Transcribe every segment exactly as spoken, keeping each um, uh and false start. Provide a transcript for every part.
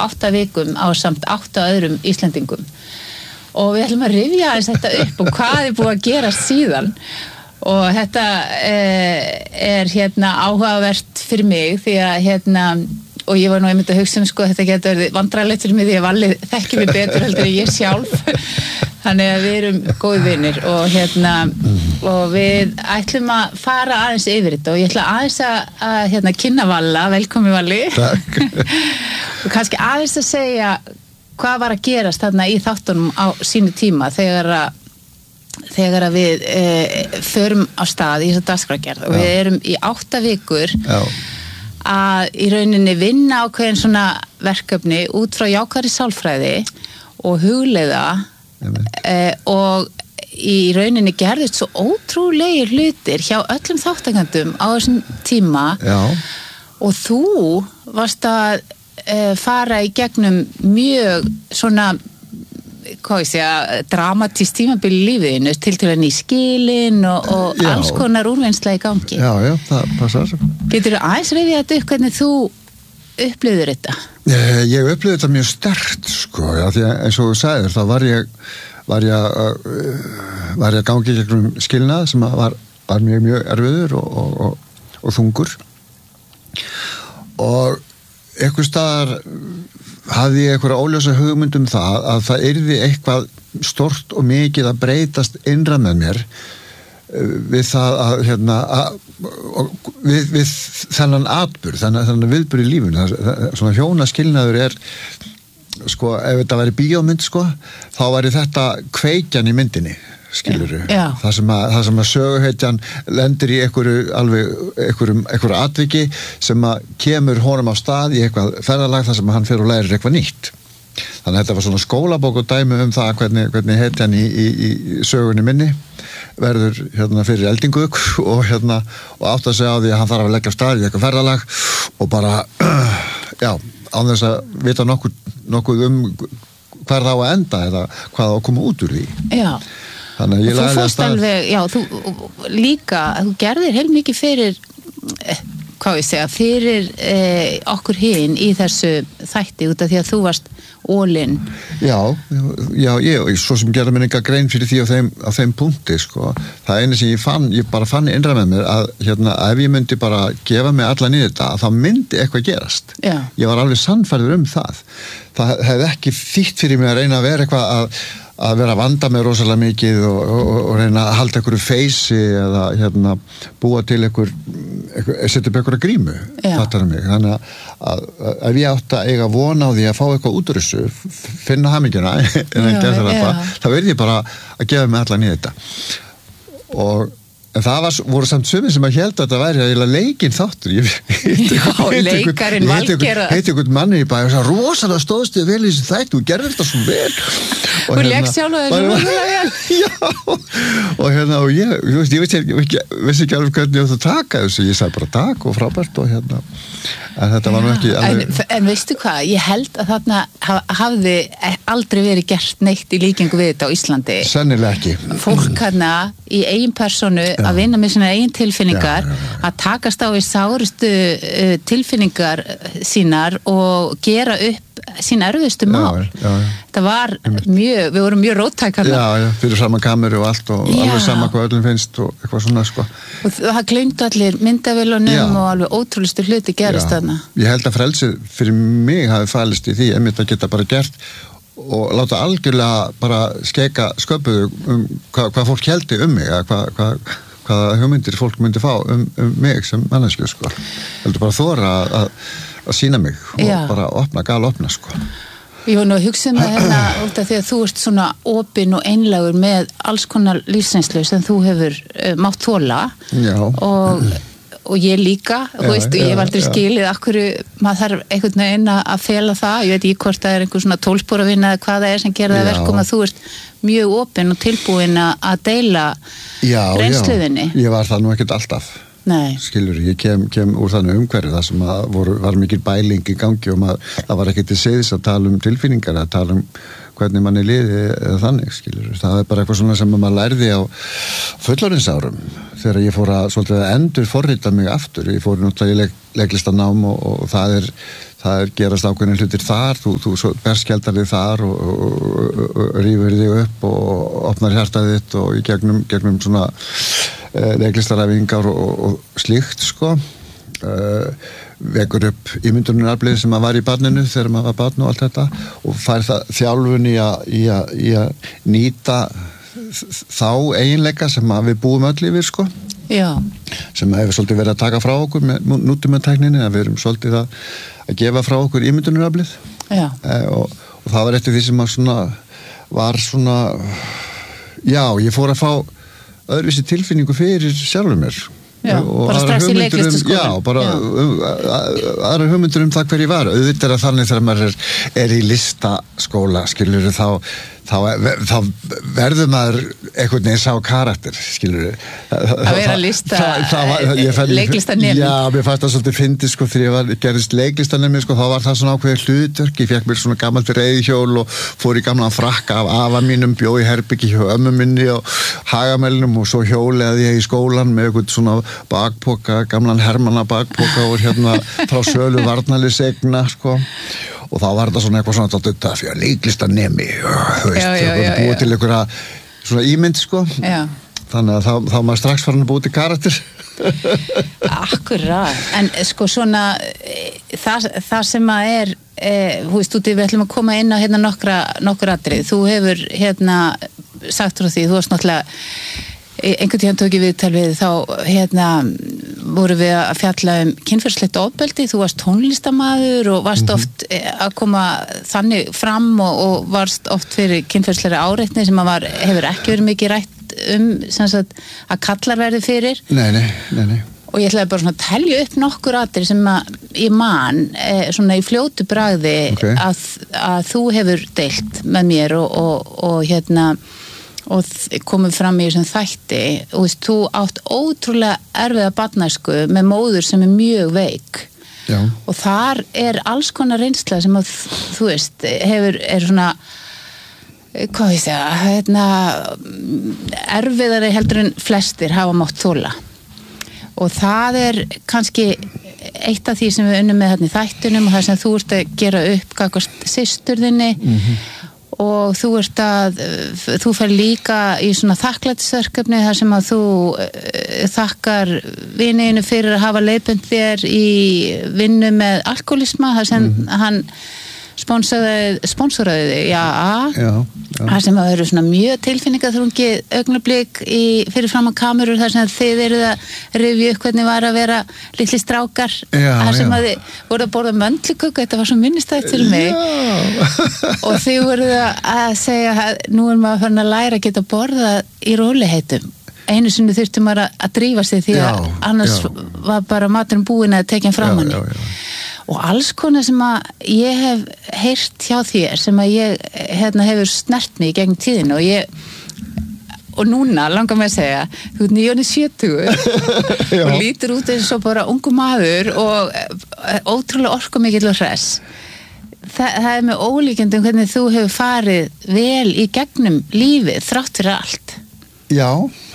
átta vikum á samt átta öðrum Íslendingum og við ætlum að rifja aðeins þetta upp og hvað er búið að gerast síðan og þetta eh, er hérna áhugavert fyrir mig því að hérna og ég var nú einmitt að hugsa um sko þetta getur verið vandræðalegt fyrir mig því að Valli þekki mig betur heldur en ég sjálf þannig að við erum góði vinir og hérna og við ætlum að fara aðeins yfir þetta og ég ætla aðeins að, að hérna kynna Valla, velkomin Valli Takk og kannski aðeins að segja hvað var að gerast þarna í þáttunum á sínu tíma þegar að þegar að við e, förum á stað í þessa dagskrárgerð og við erum í átta vikur Já. Að í rauninni vinna ákveðin svona verkefni út frá jákvæðri sálfræði og hugleiða e, og í rauninni gerðist svo ótrúlegir hlutir hjá öllum þáttakendum á þessum tíma Já. Og þú varst að e, fara í gegnum mjög svona hvað ég segja, dramatískt tímabil í lífiðinu, til til að ný skilin og, og alls konar úrvinnsla í gangi. Já, já, það passar. Geturðu aðeins rifjað þetta upp hvernig þú upplifðir þetta? Ég, ég upplifði þetta mjög sterkt, sko, já, því að eins og þú sagðir, þá var ég, var ég, var ég að gangi gegnum skilnað sem var, var mjög, mjög erfiður og, og, og, og þungur. Og einhvers staðar hafði ég einhverja óljósa hugmynd um það að það yrði eitthvað stort og mikið að breytast innra með mér við það að, hérna, að við, við þennan atburð, þennan, þennan viðburð í lífinu, svona hjónaskilnaður er, sko, ef þetta væri bíómynd, sko, þá væri þetta kveikjan í myndinni, skilurðu, Já. það sem að, það sem að söguhetjan lendir í einhverju alveg, einhverjum, einhverju atviki sem að kemur honum á stað í eitthvað ferðalag þar sem hann fer og lærir eitthvað nýtt. Þannig að þetta var svona skólabók og dæmi um það hvernig, hvernig hetjan í, í, í sögunni minni verður hérna fyrir eldingu og hérna og átt að segja á því að hann þarf að leggja af stað í eitthvað ferðalag og bara já, án þess að vita nokkuð, nokkuð um hver þá að enda eða hvað á að koma út úr því. Já. Þannig að ég lagði að stað alveg, já, þú líka, þú gerðir heilmikið fyrir hvað ég segja, fyrir eh, okkur hinn í þessu þætti út af því að þú varst all-in. Já, já, ég, svo sem gerði mér enga grein fyrir því á þeim, á þeim punkti, sko. Það einu sem ég fann, ég bara fann innra með mér að, hérna, ef ég myndi bara gefa mig allan í þetta, þá myndi eitthvað gerast. Já. Ég var alveg sannfærður um það. Það hefði ekki þýtt fyrir mig að reyna að vera eitthvað að að vera að vanda með rosalega mikið og, og, og reyna að halda einhverju feysi eða hérna, búa til einhver, einhver setja upp einhverja grímu fattar mig, þannig að, að, að ef ég átt að eiga vona á því að fá eitthvað út úr þessu, finna hamingjuna en ekki eftir þetta, þá verði ég bara að gefa mig allan í þetta og en það var, voru samt sumir sem að held að þetta væri að leikinn þáttur. Ég leikarinn Valgeir. Heiti einhvern manni í bæ og sagði, rosalega stóðst þið vel í þessu þætti, þú gerðir þetta svo vel. Og leik sjálf og þessu rosalega vel. Já, og hérna, og ég, ég veist, ég veist ekki, vissi ekki alveg hvernig ég átt að taka þessu, ég sagði bara takk og frábært og hérna, en þetta var nú ekki alveg... En, en veistu hvað, ég held að þarna hafði aldrei verið gert neitt í líkingu við þetta á Íslandi. Sennilega ekki. Fólk hérna í eigin personu að vinna með svona eigin tilfinningar, já, já, já. Að takast á í sárustu uh, tilfinningar sínar og gera upp sín erfiðustu mál. Já, já, já. Það var mjög, við vorum mjög róttækar. Já, já, fyrir sama kameru og allt og já. Alveg sama hvað öllum finnst og eitthvað svona, sko. Og það gleymdu allir myndavélunum og alveg ótrúlistu hluti gerist þarna. Ég held að frelsið fyrir mig hafi falist í því, einmitt að geta bara gert og láta algjörlega bara skeka sköpuðu um hvað, hvað fólk heldi um mig, hvað, hvað, hvaða hugmyndir fólk myndi fá um, um mig sem manneskju, sko. Heldur bara þora að, að, að sína mig og já. Bara opna, gal opna, sko. Ég var nú að hugsa um það hérna út af því að þú ert svona opinn og einlægur með alls konar lífsreynslu sem þú hefur uh, mátt þola og og ég líka, já, þú veist, og ég hef aldrei já. Skilið akkur maður þarf einhvern veginn að fela það, ég veit ekki hvort það er einhver svona tólsporavinna eða hvað það er sem gerir það verkum að þú ert mjög opinn og tilbúin að deila reynsluðinni. Já, já, ég var það nú ekkert alltaf. Nei. Skilur, ég kem, kem úr þannig umhverju þar sem að voru, var mikil bæling í gangi og maður, það var ekki til siðis að tala um tilfinningar, að tala um hvernig manni liði eða þannig, skilur. Það er bara eitthvað svona sem maður lærði á fullorðinsárum þegar ég fór að, svolítið, að endur forrita mig aftur. Ég fór náttúrulega í leg, leiklistanám og, og það er það er gerast ákveðin hlutir þar, þú, þú berskjaldar þig þar og, og, og, og rífur þig upp og opnar hjartað þitt og í gegnum, gegnum svona uh, leiklistaræfingar og, og slíkt sko uh, vekur upp ímyndunaraflið sem að var í barninu þegar maður var barn og allt þetta og fær það þjálfun í að, í að, í að nýta þá eiginleika sem að við búum öll yfir sko Já. sem hefur svolítið verið að taka frá okkur með nútímatækninni, að við erum svolítið að, að gefa frá okkur ímyndunaraflið Já. e, og, og það var eftir því sem að svona var svona já, ég fór að fá öðruvísi tilfinningu fyrir sjálfur mér Já, og bara strax í leiklistaskólanum. Já, bara um, aðra hugmyndur um það hver ég var. Auðvitað er að þannig þegar maður er, er í listaskóla, skilur þá, þá, þá verður maður einhvern veginn sá karakter, skilur að vera lista, leiklistanemi. Já, mér fannst það svolítið fyndið, sko, þegar ég var, gerðist leiklistanemi, sko, þá var það svona ákveðið hlutverk. Ég fekk mér svona gamalt reiðhjól og fór í gamlan frakka af afa mínum, bjó í herbyggi hjá ömmu minni og Hagamælinum og svo hjóleði ég í skólan með einhvern svona bakpoka, gamlan hermanna bakpoka og hérna frá sölu varnalisegna sko og þá var þetta svona eitthvað svona þetta fyrir leiklistanemi þú veist, það var búið til einhverja svona ímynd sko já. Þannig að þá, þá maður strax farin að búið til karakter Akkurat, en sko svona það, það sem að er e, þú veist, við ætlum að koma inn á hérna nokkra, nokkra atrið, þú hefur hérna sagt frá því, þú varst náttúrulega einhvern tíðan tók ég viðtal við þá hérna voru við að fjalla um kynferðislegt ofbeldi, þú varst tónlistamaður og varst Mhm. oft að koma þannig fram og, og varst oft fyrir kynferðislegri áreitni sem að var, hefur ekki verið mikið rætt um sem sagt, að kallar verði fyrir Nei, nei, nei, nei og ég ætlaði bara svona að telja upp nokkur atriði sem að ég man eh, svona í fljótu bragði Ok. að, að þú hefur deilt með mér og, og, og hérna og komum fram í þessum þætti og veist, þú átt ótrúlega erfiða barnæsku með móður sem er mjög veik Já. og þar er alls konar reynsla sem að þú veist, hefur, er svona hvað ég segja hérna, erfiðari heldur en flestir hafa mátt þola og það er kannski eitt af því sem við unnum með hérna í þættunum og það sem þú ert að gera upp gagnvart systur þinni Mhm. og þú ert að þú fer líka í svona þakklætisverkefni þar sem að þú uh, þakkar vininu fyrir að hafa leiðbund þér í vinnu með alkoholisma þar sem Mhm. hann sponsoraði, sponsoraði þig, já, Já, já. þar sem að eru svona mjög tilfinningaþrungi augnablik í fyrir fram á kamerur þar sem þið eruð að rifja upp hvernig var að vera litli strákar Já, þar sem já. að þið voru að borða möndluköku, þetta var svo minnistætt fyrir mig Já. og þið voruð að segja að nú er maður farin að læra að geta borða í róliheitum einu sinni þurfti maður að, að drífa sig því að Já, annars já. var bara maturinn búinn að tekja fram hann Já, já, já. og alls konar sem að ég hef heyrt hjá þér sem að ég hérna, hefur snert mig í gegn tíðin og ég og núna langar mig að segja þú ert nýjónu sjötugur Já. og lítur út eins og bara ungu maður og ótrúlega orkumikill og hress Þa, það er með ólíkjendum hvernig þú hefur farið vel í gegnum lífið þrátt fyrir allt Já,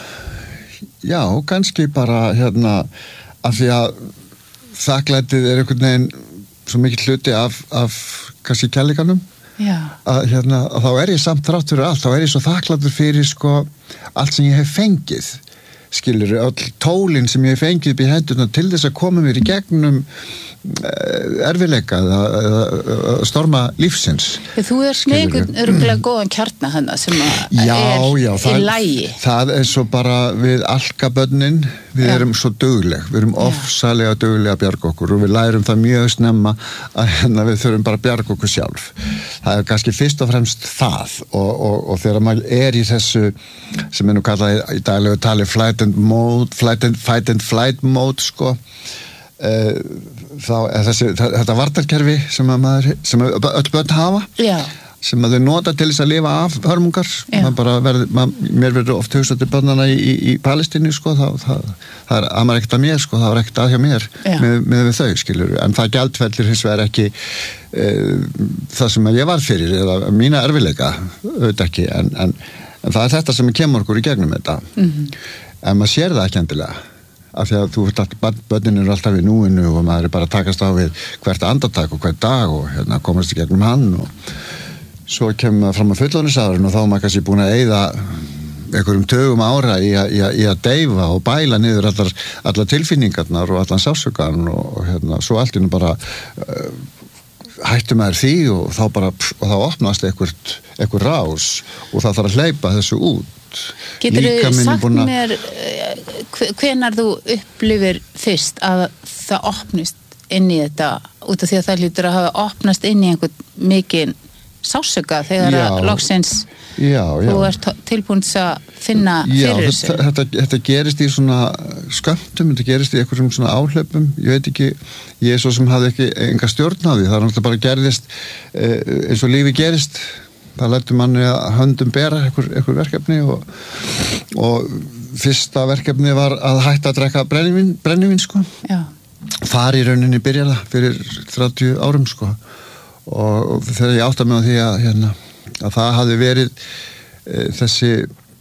já, kannski bara hérna af því að þakklætið er einhvern veginn svo mikill hluti af, af kannski kærleikanum Já, að hérna, að þá er ég samt þrátt fyrir allt, þá er ég svo þakklætur fyrir sko allt sem ég hef fengið skilur, öll tólin sem ég hef fengið upp í hendurna til þess að koma mér í gegnum erfiðleika eða storma lífsins. þú er með einhvern örgulega góðan kjarna hana sem að Já, er já, í það, lagi það er svo bara við alkabönnin, við Já. erum svo dugleg, við erum ofsalega duglega að bjarga okkur og við lærum það mjög snemma að hérna, við þurfum bara að bjarga okkur sjálf. Það er kannski fyrst og fremst það og, og, og þegar maður er í þessu sem er nú kallað í daglegu tali flight and mode, flight and, fight and flight mode sko Uh, þá er þessi, þetta varnarkerfi sem að maður, sem að öll börn hafa Já, sem að þau nota til þess að lifa af hörmungar maður bara verður, maður, mér verður oft hugsað til börnana í, í, í Palestínu sko, það, það, það er að maður ekkert að mér sko, það var ekkert að hjá mér með, með við þau skilur, en það gjaldfellir hins vegar ekki uh, það sem ég var fyrir eða mína erfileika auðvitað ekki, en, en, en það er þetta sem kemur okkur í gegnum þetta Mhm. en maður sér það ekki endilega af því að þú veist að börnin eru alltaf í núinu og maður er bara að takast á við hvert andartak og hvert dag og hérna komast í gegnum hann og svo kemur maður fram á fullorðinsárin og þá er maður kannski búin að eyða einhverjum tögum ára í að, í að, í að deyfa og bæla niður allar, allar tilfinningarnar og allan sársökan og, og hérna svo allt í nú bara uh, hættu maður því og þá bara pff, og þá opnast einhvert, einhver rás og það þarf að hleypa þessu út. Getur þú sagt búna... mér hvenær þú upplifir fyrst að það opnist inn í þetta út af því að það hlýtur að hafa opnast inn í einhvern mikinn sársöka þegar já, að loksins já, já. þú ert tilbúin að finna já, fyrir þessu? Þetta, þetta, þetta gerist í svona skömmtum, þetta gerist í einhverjum svona áhlaupum, ég veit ekki, ég er svo sem hafði ekki enga stjórn á því, það er náttúrulega bara gerðist eh, eins og lífi gerist. Það lætur manni að höndum bera einhver, einhver verkefni og, og fyrsta verkefni var að hætta að drekka brennivín, brennivín sko. Já. Þar í rauninni byrjar það fyrir þrjátíu árum sko. Og, og þegar ég átta mig á því að, hérna, að það hafði verið e, þessi,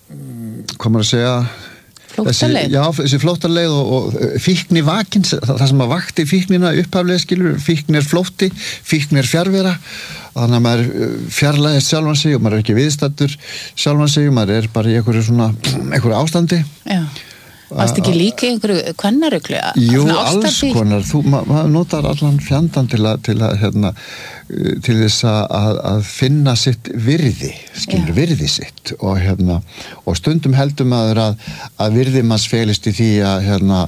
hvað maður að segja, flóttaleið. Já, þessi flóttaleið og, og fíkni vakin, það sem að vakti fíknina upphaflega skilur, fíkn er flótti, fíkn er fjarvera. Þannig að maður fjarlæðist sjálfan sig og maður er ekki viðstaddur sjálfan sig og maður er bara í einhverju svona einhverju ástandi. Já. Varst ekki líka í einhverju kvennaruglu? Jú, alls konar. Þú, maður ma notar allan fjandan til að, til að, hérna, til þess að, að finna sitt virði, skilur, virði sitt og hérna, og stundum heldur maður að, að virði manns felist í því að, hérna,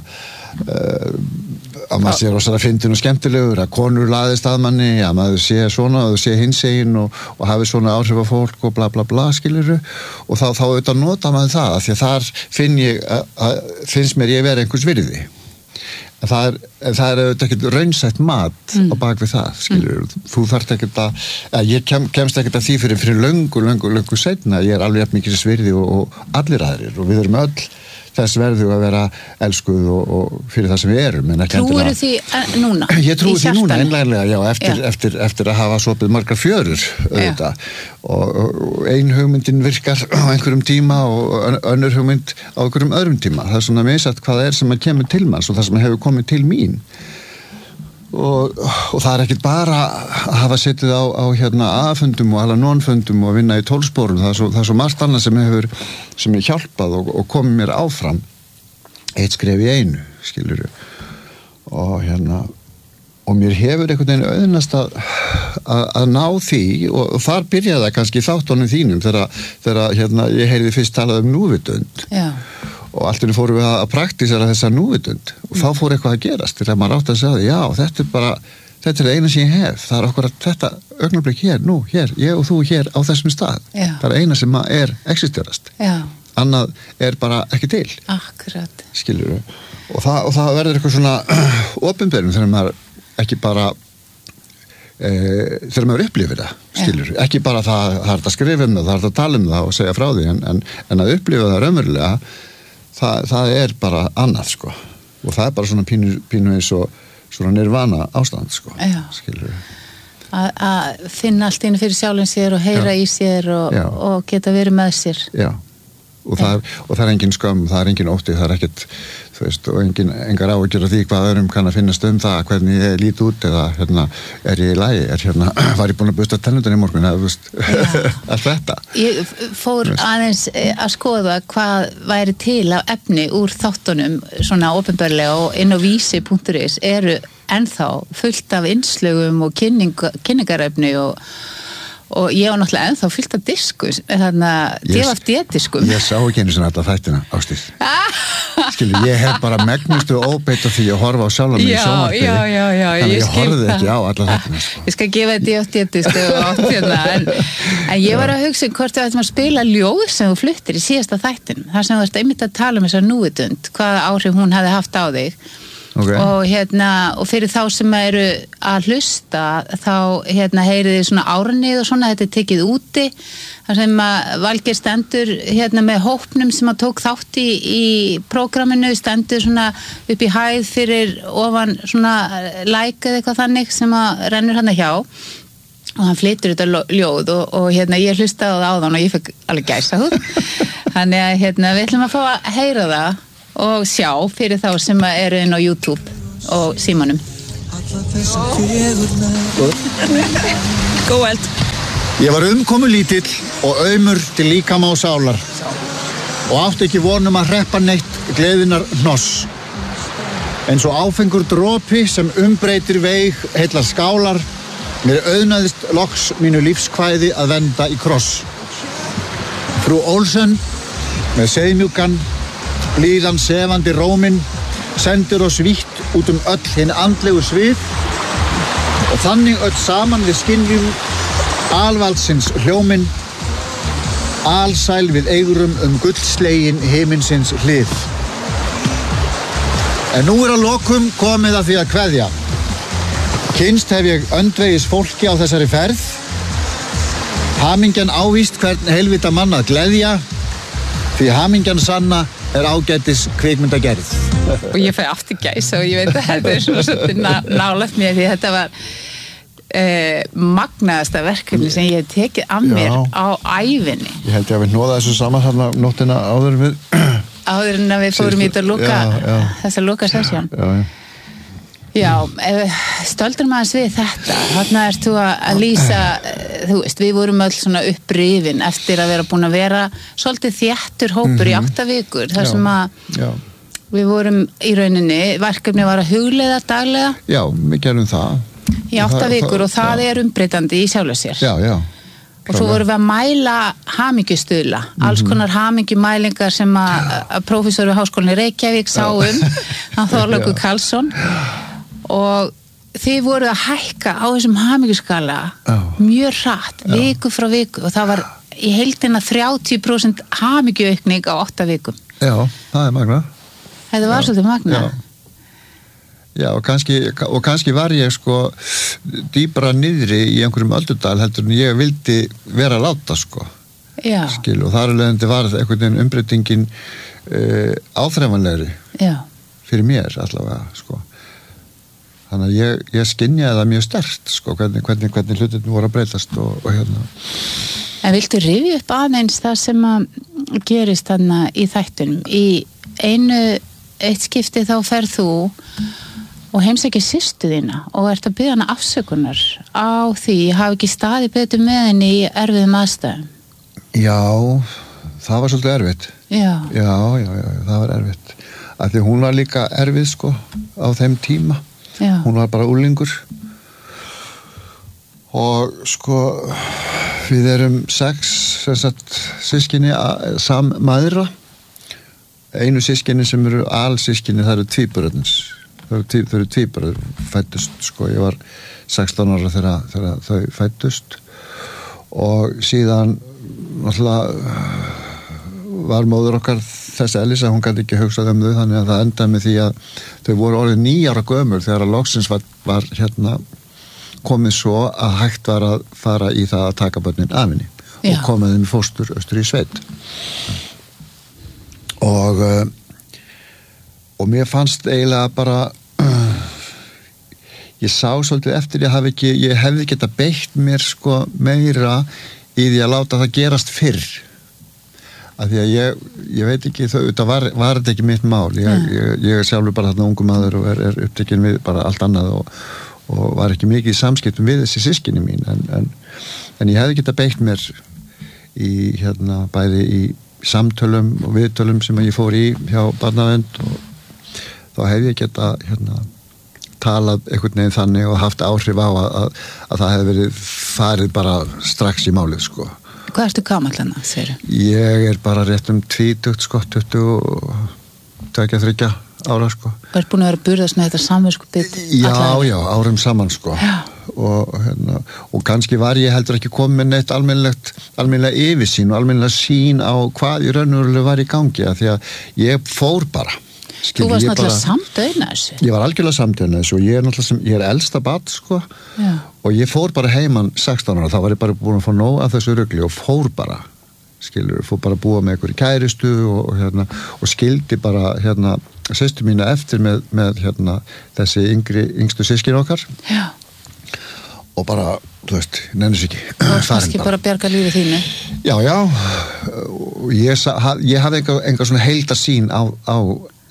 uh, að maður sé rosalega fyndinn og skemmtilegur, að konur laðist að manni, að maður sé svona og sé hinsegin og, og hafi svona áhrif á fólk og bla bla bla, skiluru og þá, þá auðvitað nota maður það, af því að þar finn ég, að, að, finnst mér ég vera einhvers virði. Það er, það er auðvitað ekkert raunsætt mat mm. á bak við það, skilur mm. þú þarft ekkert að, að ég kem, kemst ekkert að því fyrir, fyrir löngu, löngu, löngu seinna, ég er alveg jafn mikið virði og, og allir aðrir og við erum öll þess verðu að vera elskuð og, og fyrir það sem við erum. Trúir því núna? Ég trúi því núna, einlega, já, eftir, já. Eftir, eftir að hafa sopið margar fjörur auðvitað og, og ein hugmyndin virkar á einhverjum tíma og önnur hugmynd á einhverjum öðrum tíma. Það er svona misjafnt hvað það er sem að kemur til manns og það sem hefur komið til mín. Og, og það er ekkert bara að hafa setið á, á hérna aðfundum og alanónfundum og vinna í tólsporum, það er svo, það er svo margt annað sem hefur sem er hjálpað og, og komið mér áfram eitt skref í einu, skilurðu og hérna og mér hefur einhvern veginn auðnast að, að, að ná því og, og þar byrjaði það kannski þáttunum þínum þegar, þegar hérna, ég heyrði fyrst talað um núvitund Já. Og allt inni fórum við að praktísera þessa núvitund og þá fór eitthvað að gerast þegar maður átti að segja því, já, þetta er bara þetta er það eina sem ég hef, það er okkur að þetta augnablik hér, nú, hér, ég og þú hér á þessum stað, já. Það er eina sem er existerast, já. Annað er bara ekki til. Akkurat. Skilurðu, og það, og það verður eitthvað svona opinberum þegar maður ekki bara e, þegar maður upplifir það, skilurðu, ekki bara það, það er að skrifa um það, það er að tala um það og segja frá því, en, en, en að upplifa það raunverulega Það, það er bara annað sko og það er bara svona pínu, pínu eins og svona nirvana ástand sko skilur að finna allt inn fyrir sjálfum sér og heyra Já. Í sér og, og geta verið með sér Já, og það, er, og það er engin skömm, það er engin ótti, það er ekkert þú veist, og engin, engar áhyggjur af því hvað öðrum kann að finnast um það, hvernig ég lít út eða hérna, er ég í lagi er hérna, var ég búin að busta tennundin í morgun eða, þú veist, allt þetta Ég fór aðeins að skoða hvað væri til af efni úr þáttunum, svona opinberlega og inn á vísi punktur is eru ennþá fullt af innslögum og kynning, kynningarefni og og ég var náttúrulega ennþá fyllt af disku þarna D V D-diskum Ég sá ekki einu svona alltaf þættina, Ásdís Skilur, ég hef bara megnustu óbeitt af því að horfa á sjálfa mig í sjónvarpi Já, já, já, þannig ég, ég horfði ekki á alla þættina sko. Ég skal gefa D V D-disku en, en ég var að hugsa hvort við ættum að spila ljóð sem þú fluttir í síðasta þættin þar sem þú ert einmitt að tala um þessa núvitund hvaða áhrif hún hefði haft á þig Okay. Og hérna og fyrir þá sem eru að hlusta þá hérna heyrið þið svona árnið og svona þetta er tekið úti þar sem að Valgeir stendur hérna með hópnum sem að tók þátt í, í prógraminu stendur svona upp í hæð fyrir ofan svona like eða eitthvað þannig sem að rennur hann hjá og hann flytur þetta ljóð og, og hérna ég hlustaði á það áðan og ég fekk alveg gæsahúð þannig að hérna við ætlum að fá að heyra það og sjá fyrir þá sem eru inn á YouTube og símanum. Góð eld. Ég var umkomu lítill og aumur til líkama og sálar og átti ekki vonum að hreppa neitt gleðinar hnoss. Eins og áfengur dropi sem umbreytir veig heillar skálar, mér auðnaðist loks mínu lífskvæði að venda í kross. Frú Olsen með seiðmjúkan, blíðan sefandi róminn sendir oss vítt út um öll hinn andlegu svið og þannig öll saman við skynjum alvaldsins hljóminn, alsæl við eigrum um gullslegin himinsins hlið. En nú er að lokum komið að því að kveðja. Kynst hef ég öndvegis fólki á þessari ferð. Hamingjan ávíst hvern heilvita mann að gleðja, því hamingjan sanna er ágætis kvikmyndagerð. Og ég fæ aftur gæs og ég veit að þetta er svona svolítið ná, nálægt mér því þetta var eh, magnaðasta verkefni sem ég hef tekið af mér Já. Á ævinni. Ég held ég að við nóða þessu saman þarna nóttina áður við áður en að við fórum í þetta loka þessa loka sessjón. Já, já. Já, stoltur maður við þetta. Þarna ert þú að lýsa, þú veist, við vorum öll svona upprifin eftir að vera búin að vera svolítið þéttur hópur mm-hmm. í átta vikur, þar sem að já. Við vorum í rauninni, verkefni var að hugleiða daglega. Já, við gerum það. Í átta það, vikur það, og það já. Er umbreytandi í sjálfu sér. Já, já. Og svo vorum við að mæla hamingjustuðla, mm-hmm. alls konar hamingjumælingar sem að, að prófessor við Háskólann í Reykjavík sá um, hann Þorlákur Karlsson. Og þið voru að hækka á þessum hamingjuskala oh. mjög hratt, oh. viku frá viku og það var í heildina þrjátíu prósent hamingjuaukning á átta vikum. Já, það er magna. Þetta var Já. Svolítið magna. Já, Já og, kannski, og kannski var ég sko dýpra niðri í einhverjum öldudal heldur en ég vildi vera að láta sko. Já. Skil, og þar alveg var einhvern veginn umbreytingin uh, áþreifanlegri Já. Fyrir mér allavega sko. Þannig að ég, ég skynjaði það mjög sterkt, sko, hvernig, hvernig, hvernig hlutirnir voru að breytast og, og hérna. En viltu rifja upp aðeins það sem að gerist þarna í þættunum? Í einu, eitt skipti þá ferð þú og heimsækir systur þína og ert að biðja hana afsökunar á því að hafa ekki staðið betur með henni í erfiðum aðstæðum. Já, það var svolítið erfitt. Já. Já, já, já, það var erfitt. Af því hún var líka erfið, sko, á þeim tíma. Já. Hún var bara úlingur og sko við erum sex sem sagt systkini sammæðra einu systkini sem eru alsystkini það eru tvíburarnir það eru, tí, eru tvíburar fættust sko ég var sextán ára þegar, þegar þau fættust og síðan náttúrulega var móður okkar þessi Elisa, hún gæti ekki hugsað um þau þannig að það endaði með því að þau voru orðið níjára gömur þegar að loksins var, var hérna komið svo að hægt var að fara í það að taka börnin af henni og komið þeim í fóstur austur í sveit og uh, og mér fannst eiginlega bara uh, ég sá svolítið eftir ég hafði ekki ég hefði getað beitt mér sko meira í því að láta það gerast fyrr af því að ég, ég veit ekki þau, það var, var þetta ekki mitt mál ég, mm. ég, ég er sjálfur bara þarna ungu maður og er, er upptekinn við bara allt annað og, og var ekki mikið í samskiptum við þessi systkini mín en, en, en ég hefði getað beitt mér í hérna bæði í samtölum og viðtölum sem ég fór í hjá barnavernd og þá hefði ég getað hérna talað einhvern veginn þannig og haft áhrif á að, að, að það hefði verið farið bara strax í málið sko. Hvað ertu gamall hana, segir þú? Ég er bara rétt um tvítugt, sko, tuttugu og tveggja, þriggja ára, sko. Þú ert búin að vera að burðast með þetta samviskubit? Já, já, árum saman, sko. Já. Og, hérna, og kannski var ég heldur ekki komið með neitt almennilegt, almennilega yfirsýn og almennilega sín á hvað í raunverulega var í gangi, af því að ég fór bara. Skil, þú varst náttúrulega samdöina þessu. Ég var algjörlega samdöina þessu og ég er náttúrulega sem, ég er elsta barn, sko. Já. Og ég fór bara heiman sextán ára, þá var ég bara búin að fá nóg af þessu rugli og fór bara, skilur, fór bara að búa með einhverju kæristu og, hérna, og skildi bara, hérna, systur mína eftir með, með hérna, þessi yngri, yngstu systkin okkar. Já. Og bara, þú veist, nennist ekki. Þú varst kannski bara að bjarga lífið þínu. Já, já, og ég, ég hafði enga, enga svona heildarsýn á, á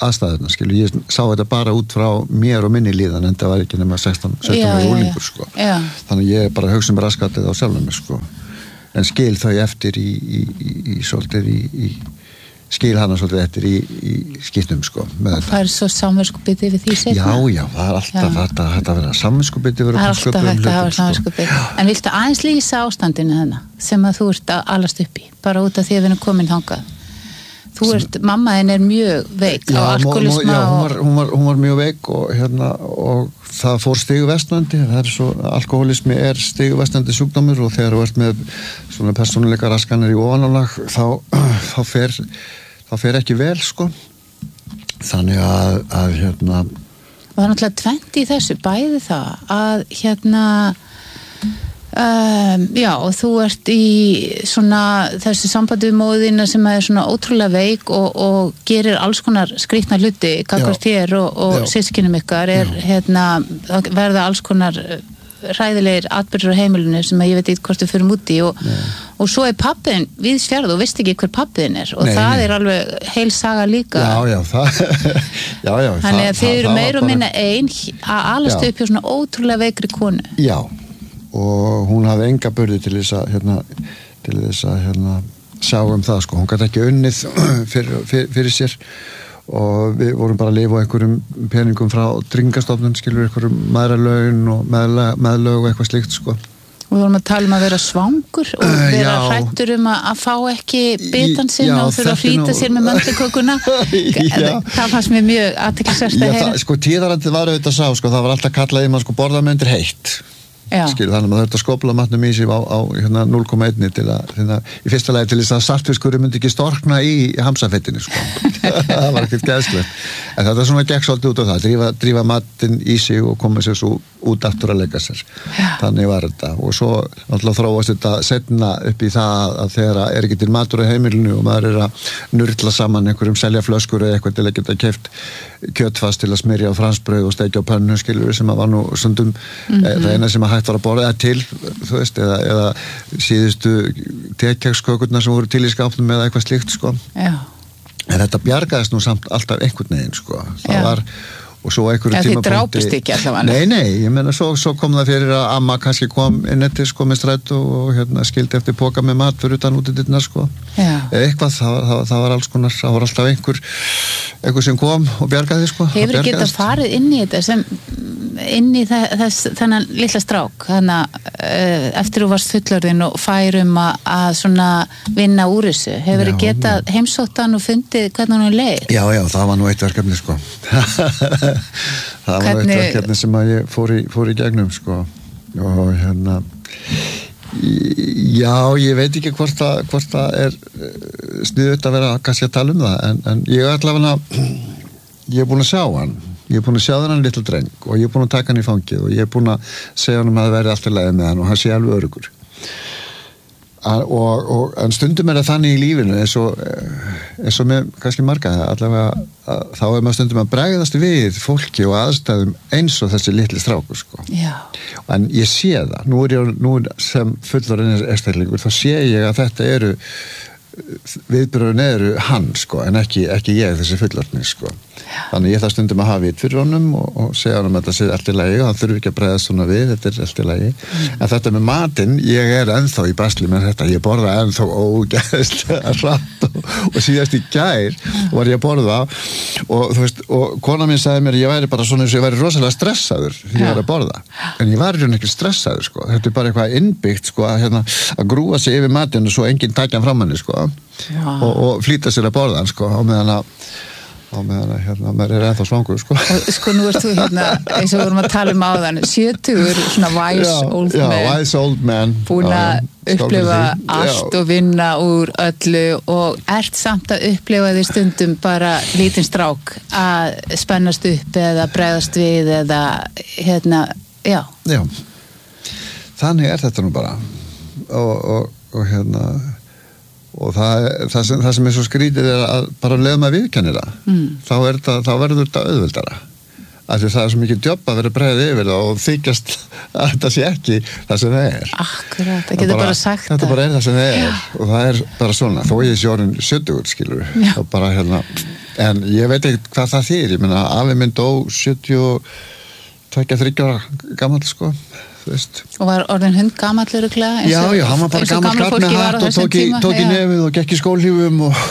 aðstæðuna, skilu, ég sá þetta bara út frá mér og minni líðan en það var ekki nema sextán, sextán Já, ára já, úlingur, sko. Já. Þannig ég er bara að hugsa um raskatið á sjálfum mér, sko. En skil þau eftir í, í, í, í svolítið í, í skil hana svolítið eftir í, í skipnum, sko. Og það er svo samvinskupið yfir því setna? Já, já, það er alltaf hægt að, að vera samvinskupið yfir það er alltaf hægt að hafa samvinskupið. Sko. En viltu aðeins lýsa ástandinu þennan sem að þú ert að alast upp í, bara út af því að við erum komin þangað? Þú ert, mamma þinn er mjög veik já, á alkoholisma já, hún var, og... hún, var, hún var mjög veik og, hérna, og það fór stiguvestnandi, það er svo, alkoholismi er stiguvestandi sjúkdómur og þegar þú ert með svona persónuleika raskanir í ofanálag þá, þá, fer, þá fer ekki vel, sko. Þannig að, að hérna... Og það er náttúrulega tvennt í þessu, bæði það að hérna... Um, já, og þú ert í svona þessu sambandi við móðina sem er svona ótrúlega veik og, og gerir alls konar skrýtna hluti gagnvart þér og, og systkinum ykkar er, hérna, verða alls konar hræðilegir atbyrður á heimilinu sem ég veit ekki hvort við förum út í og, og svo er pappin viðs fjarð og veist ekki hver pappin er og nei, það nei. Er alveg heil saga líka já, já, það já, já, þannig að þið eru meira og bara... minna ein að alast upp hjá svona ótrúlega veikri konu já og hún hafði enga burði til þess að hérna, til þess að hérna, sjá um það, sko, hún gæti ekki unnið fyrir, fyrir, fyrir sér og við vorum bara að lifa á einhverjum peningum frá tryggingastofnun, skilur einhverjum maðurlaun og meðlög og eitthvað slíkt, sko. Og við vorum að tala um að vera svangur og vera uh, hrættur um að, að fá ekki bitan sinn og þurfa að flýta nú... sér með möndukokuna. Það fannst mér mjög athyglisvert að heyra. Það, sko, tíðarandið var auðvitað sá, sko, það var alltaf kallað í maður, sko, borða með undir heitt. Skil, þannig að maður þurfti að skopla matnum í sig á, á hérna, núll komma eitt til að, hérna, í fyrsta lagi til þess að sartfiskurinn myndi ekki storkna í hamsafettinu, sko. Það var ekkert geðslegt. En þetta er svona gekk svolítið út á það, drífa, drífa matinn í sig og koma sér svo út aftur að leggja sér. Þannig var þetta. Og svo náttúrulega þróast þetta setna upp í það að þegar er ekki til matur á heimilinu og maður er að nurla saman einhverjum selja flöskur eða eitthvað til að geta keypt kjötfast til að smyrja á fransbrauð og steikja á pönnu, skilur, sem að var nú stundum mm-hmm. það eina sem að hægt var að borða til, þú veist, eða, eða síðustu tekjakskökurnar sem voru til í skápnum eða eitthvað slíkt, sko. Já. En þetta bjargaðist nú samt alltaf einhvern veginn, sko. Það Já. Var og svo einhverju ja, tímapunkti... Ja, þið drápust ekki allavega. Nei, nei, ég meina, svo, svo kom það fyrir að amma kannski kom inn eftir, sko, með strætó og hérna skildi eftir póka með mat fyrir utan út í dittna, sko. Já. Eða eitthvað, það, það, það var alls konar, það var alltaf einhver, einhver sem kom og bjargaði, sko. Hefur þið getað farið inn í þetta sem, inn í þess, þennan litla strák, þannig að eftir þú varst fullorðin og færum að, að svona vinna úr þessu, hefur þið getað heimsóttan og fundið hvernig hún leið? Já, já, það var nú eitt verkefni, sko. Það var eitt verkefni sem að ég fór í, fór í gegnum, sko. Og hérna já, ég veit ekki hvort það, hvort það er sniðugt að vera kannski að tala um það en, en ég er allavega ég er búin að sjá hann ég er búin að sjá þennan litla dreng og ég er búin að taka hann í fangið og ég er búin að segja hann um að það verði alltaf leið með hann og hann sé alveg örugur og, og, en stundum er það þannig í lífinu eins og, eins og með kannski marga allavega þá er maður stundum að bregðast við fólki og aðstæðum eins og þessi litli strákur, sko. Já. En ég sé það, nú er ég nú sem fullorðinn einstaklingur, þá sé ég að þetta eru viðbröðin eru hann, sko, en ekki, ekki ég þessi fullorðni, sko. Já. Þannig ég það stundum að hafa vitt fyrir honum og, og segja honum að þetta sé allt í lagi og hann þurfi ekki að bregðast svona við, þetta er allt í lagi. Mm. En þetta með matinn, ég er ennþá í basli með þetta, ég borða ennþá ógeðslega hratt og, og síðast í gær var ég að borða og þú veist, og kona mín sagði mér ég væri bara svona eins og ég væri rosalega stressaður því ég var að borða, en ég var í raun ekki stressaður, sko, þetta er bara eitthvað innbyggt, sko, að, hérna, að grúa sig yfir matinn og svo enginn takja hann fram henni, sko, og, og flýta sér að borða hann, sko, á meðan að og meðan að hérna, maður er ennþá svangur, sko. Og, sko, nú ert þú hérna, eins og við vorum að tala um áðan, sjötugur, svona wise já, old já, man. Já, wise old man. Búin að upplifa allt og vinna úr öllu og ert samt að upplifa því stundum bara lítinn strák að spennast upp eða bregðast við eða, hérna, já. Já, þannig er þetta nú bara. Og, og, og hérna... og það, það, sem, það sem er svo skrítið er að bara leið maður viðkennir það mm. þá, það, þá verður þetta auðveldara af því það er svo mikið djobb að vera breiðið yfir það og þykjast að þetta sé ekki það sem það er Akkurat, það getur bara, bara sagt þetta bara er það sem það er Já. Og það er bara svona, þó ég sé orðin sjötugur skilur og bara hérna en ég veit ekki hvað það þýr, ég meina afi minn dó sjötíu og tveggja þriggja ára gamall sko, þú veist. Og var orðin hund gamall örugglega? Já, já, hann var bara gamall kall með hatt og tók í, tók í nefið og gekk í skólhífum og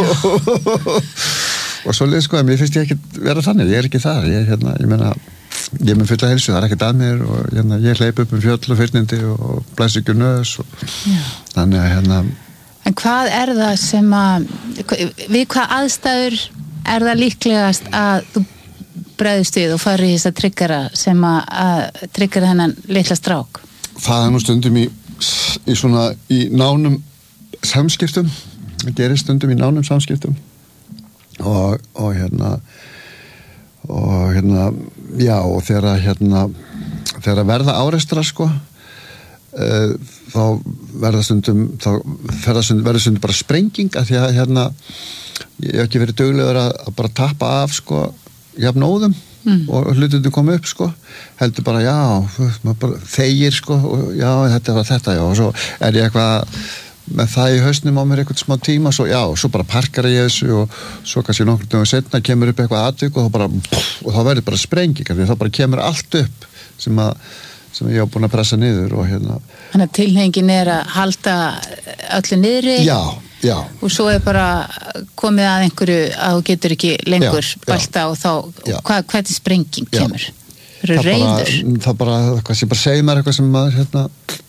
og svo leið sko, en mér finnst ég ekki vera þannig, ég er ekki þar, ég, hérna, ég meina, ég er með fulla heilsu, það er ekkert að mér og hérna, ég hleyp upp um fjöll og fyrnindi og blæs ekki nöðs og já. Þannig að hérna. En hvað er það sem að, við hvað aðstæður er það líklegast að þú bregðust við og farið í þess að tryggara sem að, að tryggara hennan litla strák? Það er nú stundum í, í svona, í nánum samskiptum, það gerir stundum í nánum samskiptum og, og hérna og hérna já og þegar hérna þegar verða árekstra sko uh, þá verða stundum þá verða stundum, verða stundum bara sprenging af því að hérna ég hef ekki verið duglegur að, að bara tappa af sko jafn óðum mm. og hlutunum koma upp sko heldur bara já maður bara þegir sko og já þetta var þetta já og svo er ég eitthvað með það í hausnum á mér eitthvað smá tíma svo, já, svo bara parkar ég þessu og svo kannski nokkur dögum setna kemur upp eitthvað atvik og þá bara og þá verður bara sprenging því þá bara kemur allt upp sem að sem ég hef búin að pressa niður og hérna Þannig að tilhengin er að halda öllu niðri já, já. Og svo er bara komið að einhverju að þú getur ekki lengur já, bælta og þá hvað, hvað er sprenging kemur? Það eru reyður Það bara, hvað sem bara segir mér eitthvað sem maður hérna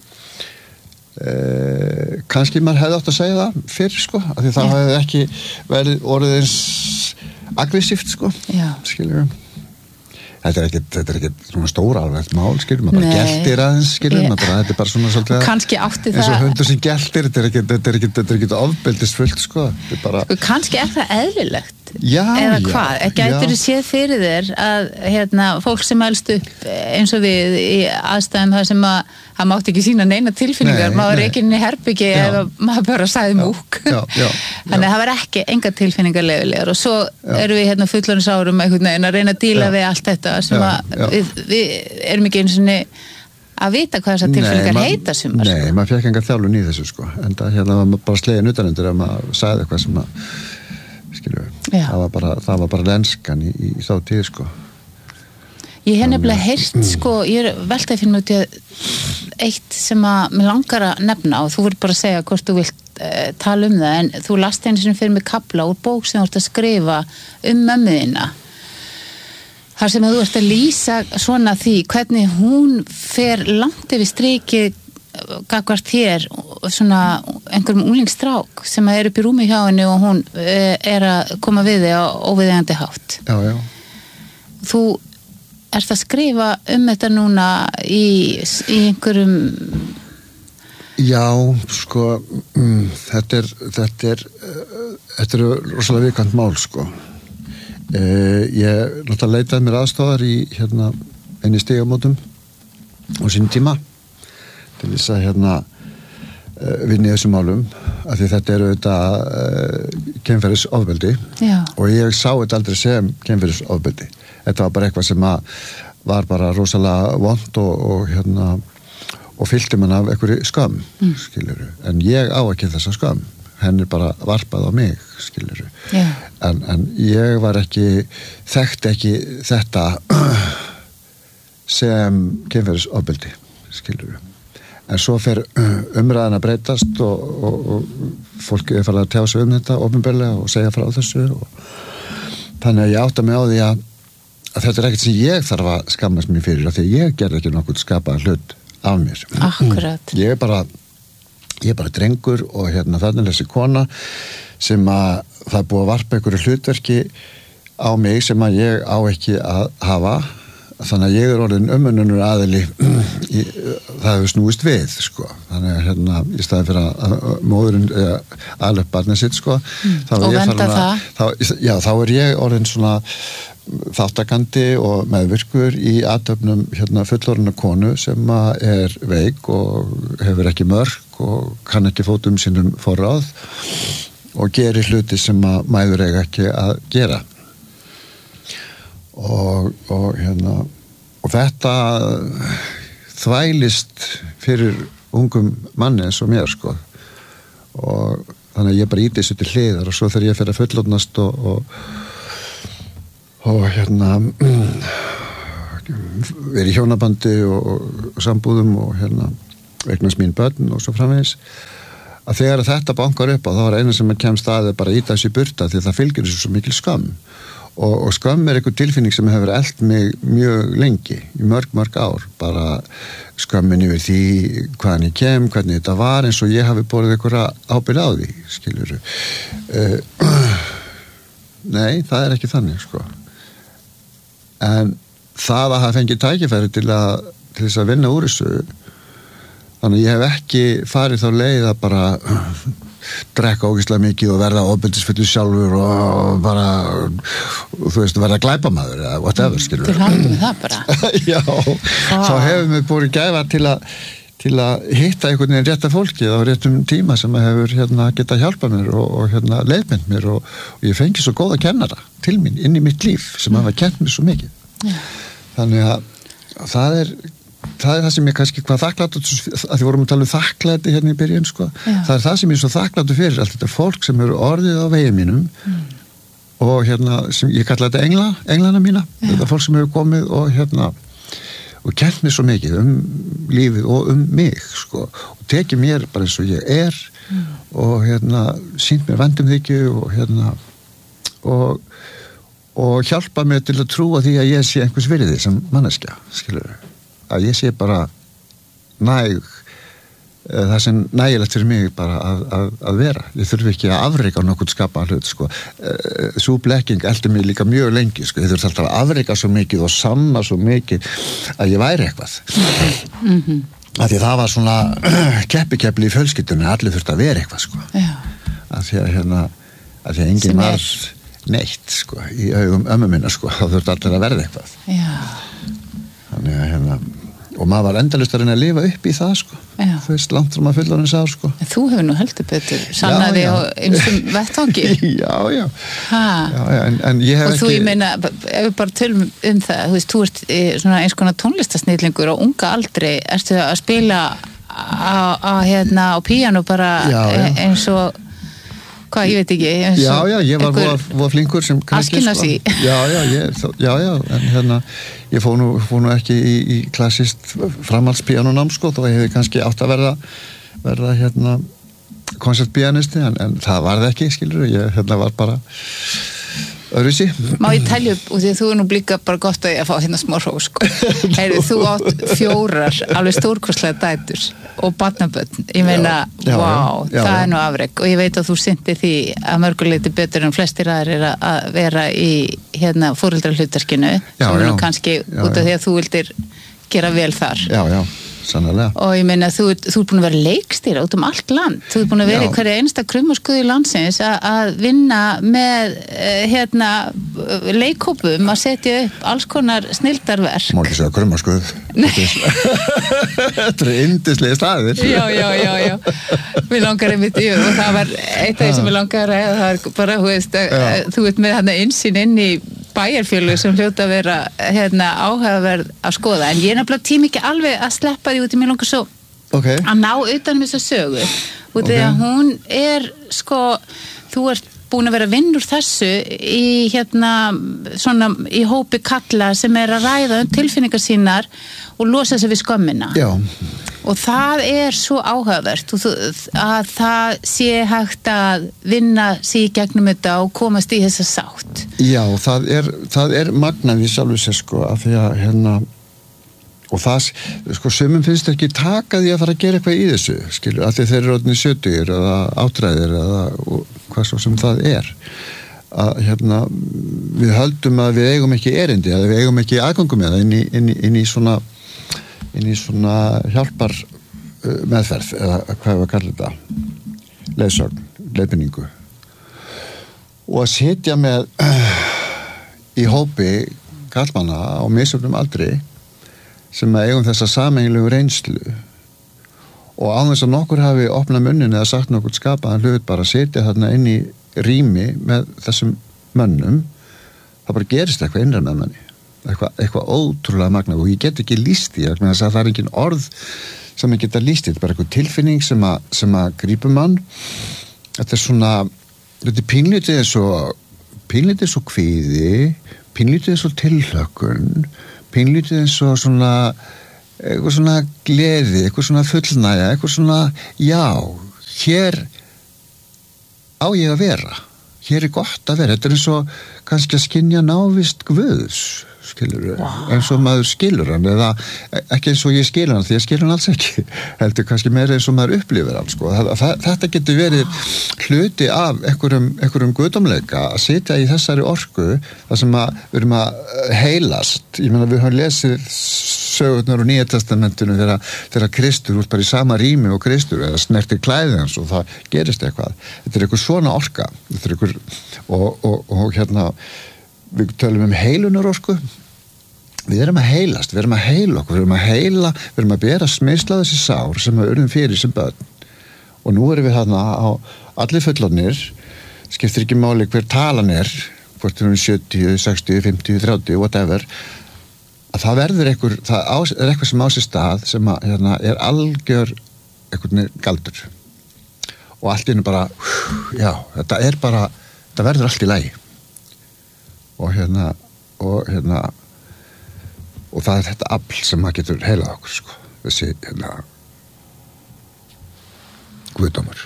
Eh, kannski maður hefði átt að segja það fyrir sko, af því það hefði ekki verið orðið eins aggressíft sko, skilur þetta er ekki, þetta er ekki svona stóra alveg mál, skilur, maður bara geltir aðeins skilur, maður bara, þetta er bara svona svolítið kannski átti eins og það hundur sem geltir, þetta er ekki, þetta er ekki, þetta er ekki ofbeldisfullt sko, þetta er bara sko, kannski er það eðlilegt já, eða já, hvað, gætir þú séð fyrir þér að hérna, fólk sem elst upp eins og við í aðstæðum það sem að það mátti ekki sína neina tilfinningar nei, maður er ekki inn í herbyggi eða maður bara sagði múk þannig að það var ekki enga tilfinningar lefilegar og svo já. Erum við hérna fullorðins árum einhvern veginn að reyna að díla já. Við allt þetta sem já, að já. Við, við erum ekki eins og að vita hvað þessar tilfinningar nei, heita sem Nei, sko. Maður fekk engar þjálfun í þessu sko en það hérna var bara slegin utanundir að maður sagði eitthvað sem að skilju, það var bara, það var bara lenskan í, í þá tíð sko Ég hef nefnilega heyrt, sko, ég er veltaði fyrir mjög til eitt sem að mér langar að nefna og þú verður bara að segja hvort þú vilt uh, tala um það en þú last einu sinni fyrir mig kafla úr bók sem þú ert að skrifa um mömmuðina. Þar sem að þú ert að lýsa svona því hvernig hún fer langt yfir strikið gagnvart þér svona einhverjum unglingsstrák sem að er upp í rúmi hjá henni og hún uh, er að koma við þig á óviðeigandi hátt. Já, já. Þú ert að skrifa um þetta núna í, í einhverjum Já, sko mm, þetta er þetta er, uh, þetta er rosalega viðkvæmt mál sko uh, ég náttúrulega leitaði mér aðstofar í hérna einni stigamótum á sínum tíma til þess að hérna uh, vinna í þessum málum af því þetta eru auðvitað uh, kynferðisofbeldi og ég sá þetta aldrei sem kynferðisofbeldi þetta var bara eitthvað sem að var bara rosalega vont og, og hérna og fyllti mann af einhverju skam mm. skiluru, en ég á ekki þessa skam henni bara varpað á mig skiluru, yeah. en, en ég var ekki þekkt ekki þetta sem kynferðisofbeldi skiluru, en svo fer umræðan að breytast og, og, og fólk er farið að tjá sig um þetta opinberlega og segja frá þessu og þannig að ég átta mig á því að að þetta er ekkert sem ég þarf að skammast mér fyrir af því að ég gerði ekki nokkuð skapaðan hlut af mér. Akkurat. Ég er bara ég er bara drengur og hérna þannig þessi kona sem að það er búið að varpa einhverju hlutverki á mig sem að ég á ekki að hafa þannig að ég er orðin umönnunur aðili í, það hefur snúist við sko, þannig að hérna í staði fyrir að móðurinn alveg barnið sitt sko mm. og venda það þá, já, þá er ég orðin svona þáttakandi og meðvirkur í athöfnum hérna fullorðna konu sem er veik og hefur ekki mörk og kann ekki fótum sínum forráð og gerir hluti sem að mæður eiga ekki að gera og, og hérna og þetta þvælist fyrir ungum manni eins og mér sko og þannig að ég bara íti þessu til hliðar og svo þegar ég fer að fullorðnast og, og og hérna verið í hjónabandi og, og sambúðum og hérna eignast mín börn og svo framvegis að þegar þetta bankar upp á þá er eina sem að kemst að er bara að íta þessi burta því að það fylgir þessu svo mikil skam og, og skam er einhver tilfinning sem hefur elt mig mjög lengi í mörg, mörg ár bara skammin yfir því hvaðan ég kem, hvernig þetta var eins og ég hafi borið einhverja ábyrgð á því skilurðu uh, nei, það er ekki þannig sko en það að hafa fengið tækifæri til að til þess að vinna úr þessu þannig ég hef ekki farið þá leið að bara drekka ógeðslega mikið og verða ofbeldisfullur sjálfur og bara þú veist, verða glæpamaður eða whatever, skilur Til hamingju með það bara Já, ah. þá hefur mér búið gæfa til að til að hitta einhvern veginn rétta fólki á réttum tíma sem hefur hérna geta hjálpað mér og, og hérna leiðbeint mér og, og ég fengi svo góða kennara til mín inn í mitt líf sem mm. hafa kennt mér svo mikið yeah. þannig að það er það er það sem ég kannski hvað þakklátur að því vorum að tala um þakklæti hérna í byrjun sko. það er það sem ég er svo þakklátur fyrir allt þetta fólk sem eru orðið á vegi mínum mm. og hérna sem ég kalla þetta engla, englana mína yeah. þetta fólk sem hefur komið og hérna og kennt mér svo mikið um lífið og um mig sko og tekið mér bara eins og ég er mm. og hérna sýnt mér vandumþykju og hérna og og hjálpa mér til að trúa því að ég sé einhvers virði sem manneskja, skilur að ég sé bara næg það sem nægilegt fyrir mig bara að, að, að vera ég þurfi ekki að afreika á nokkurn skapaðan hlut sko. Sú blekking eldi mig líka mjög lengi sko. Ég þurfi alltaf að afreika svo mikið og sanna svo mikið að ég væri eitthvað mm-hmm. að því það var svona keppi-keppli í fjölskyldunni allir þurfti að vera eitthvað sko. að því að hérna að því að enginn var neitt sko, í augum ömmu minna sko, þá þurfti allir að verða eitthvað Já. Þannig að hérna og maður var endalaust að reyna að lifa upp í það sko Já. Þú veist, langt frá maður fullorðins á sko En þú hefur nú heldur betur sannaði á einstum vettvangi Já, já, já, já en, en ég hef og ekki þú, ég meina, ef við bara tölum um það, þú veist, þú ert svona eins konar tónlistasnillingur á unga aldri ertu að spila á, á hérna, á píanu bara já, já. eins og hvað, ég veit ekki Já, já, ég var voða flinkur sem Askenasi sko. Já, já, ég, já, já en hérna, ég fór nú, fór nú ekki í, í klassist framhaldspíanunám sko, þó ég hefði kannski átt að verða verða hérna koncertpíanisti, en, en það var það ekki skilur, ég hérna var bara öðruvísi. Má ég telja upp og því að þú er nú líka bara gott að ég að fá hérna smá hrós sko. Heyrðu, þú átt fjórar alveg stórkostlega dætur og barnabörn, ég meina já, já, wow, já, það já. Er nú afrek og ég veit að þú syndir því að mörguleiti betur en flestir aðrir að vera í hérna foreldrahlutverkinu sem er nú kannski já, út af já. Því að þú vildir gera vel þar. Já, já. Sannarlega. Og ég meina, þú, þú er búin að vera leikstýra út um allt land. Þú er búin að vera í hverja einsta krummaskuði landsins a, að vinna með uh, hérna leikhópum að setja upp alls konar snildarverk. Má ekki segja krummaskuð. Þetta er yndislega staðir. Já, já, já, já. Mér langar einmitt í og það var eitt af því sem ég langar að ræða, það er bara, þú veist, að, þú ert með þarna innsýn inn í bæjarfélög sem hljóta að vera hérna áhugaverð að skoða, en ég er nefnilega tími ekki alveg að sleppa því út í mér langar svo okay. að ná utan um þessa sögu út af því að hún er sko, þú ert búin að vera vinn úr þessu í hérna svona í hópi kalla sem er að ræða um tilfinningar sínar og losa sig við skömmina. Já. Og það er svo áhugavert að það sé hægt að vinna sig í gegnum þetta og komast í þessa sátt. Já, það er, það er magnað í sjálfu sér sko, af því að hérna, og það, sko, sumum finnst ekki taka því að fara að gera eitthvað í þessu, skilur, af því þeir eru orðnir sjötugir eða átræðir eða hvað svo sem það er. Að hérna, við höldum að við eigum ekki erindi, að við eigum ekki aðgangum með það inn í, inn í, inn í svona inn í svona hjálpar uh, meðferð, eða hvað við að kalla þetta leiðsögn, leiðbeiningu og að sitja með uh, í hópi karlmanna á misjöfnum aldri sem að eigum þessa sameiginlegu reynslu og án þess að nokkur hafi opnað munnin eða sagt nokkur skapaðan hlut, bara sitja þarna inn í rými með þessum mönnum, það bara gerist eitthvað innra með manni eitthvað, eitthvað ótrúlega magna og ég get ekki lýst því að það er engin orð sem ég geta lýst því, þetta er bara eitthvað tilfinning sem að, sem að grípur mann. Þetta er svona þetta er pínlítið eins og pínlítið eins og kvíði, pínlítið eins og tilhlökkun, pínlítið eins og svona eitthvað svona gleði, eitthvað svona fullnægja, eitthvað svona, já, hér á ég að vera, hér er gott að vera, þetta er eins og kannski að skynja návist Guðs, skilur, wow. eins og maður skilur hann, eða ekki eins og ég skilur hann, því ég skilur hann alls ekki, heldur kannski meira eins og maður upplifir hann, sko, það, þetta getur verið hluti af einhverjum, einhverjum guðdómleika að sitja í þessari orku, þar sem að við erum að heilast, ég meina við höfum lesið sögurnar og Nýja testamentinu þegar, þegar Kristur út bara í sama rými og Kristur, eða snertir klæði hans og það gerist eitthvað, þetta er eitthvað svona orka, þetta er eitthvað, og, og, og hérna, við tölum um heilunarorku, við erum að heilast, við erum að heila okkur, við erum að heila, við erum að bera smyrsla þessi sár sem við erum fyrir sem börn. Og nú erum við þarna á allir fullorðnir, skiptir ekki máli hver talan er, hvort við erum sjötíu, sextíu, fimmtíu, þrjátíu, whatever, að það verður einhver, það á, er eitthvað sem á sér stað sem að, hérna, er algjör einhvern galdur. Og allt í einu bara, já, þetta er bara, þetta verður allt í lagi. Og hérna, og hérna, og það er þetta afl sem maður getur heilað okkur, sko, þessi, hérna, guðdómur.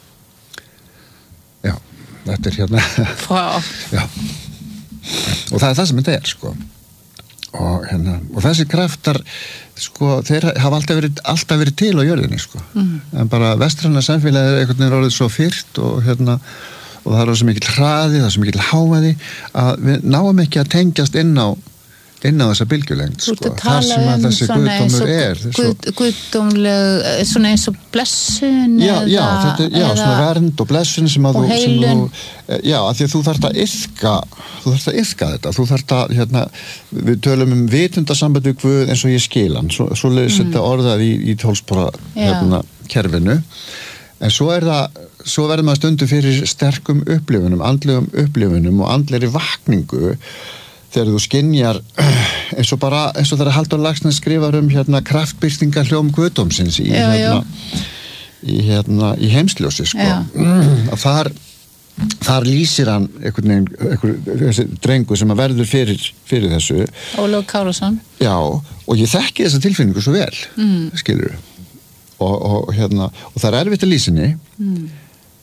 Já, þetta er hérna, wow. já, og það er það sem þetta er, sko, og hérna, og þessi kraftar, sko, þeir hafa alltaf verið, alltaf verið til á jörðinni, sko, mm. en bara vestræna samfélagið er einhvern veginn orðið svo fyrt og hérna, og það er svo mikil hraði, það er svo mikil hávaði að við náum ekki að tengjast inn á inn á þessa bylgjulengd, sko, þar sem að þessi guðdómur er. Guð, guðdómleg, svona eins og blessun já, eða... Já, þetta, já, eða, svona vernd og blessun sem að og þú... heilun. Þú, já, af því að þú þarft að yrka, þú þarft að yrka þetta, þú þarft að, hérna, við tölum um vitundasamband við Guð eins og ég skil hann, svo, svo leiðis mm. þetta orðað í, í tólspora, hérna, kerfinu, en svo er það, svo verður maður stundu fyrir sterkum upplifunum, andlegum upplifunum og andlegri vakningu, þegar þú skynjar eins og bara, eins og þegar Halldór Laxness skrifar um hérna kraftbirtingar hljóm guðdómsins í já, hérna já. í hérna í heimsljósi, sko að þar, þar lýsir hann einhvern veginn, einhver þessi drengur sem að verður fyrir, fyrir þessu Ólafur Kárason. Já, og ég þekki þessa tilfinningu svo vel mm. skilur og, og hérna, og það er erfitt að lýsinni mm.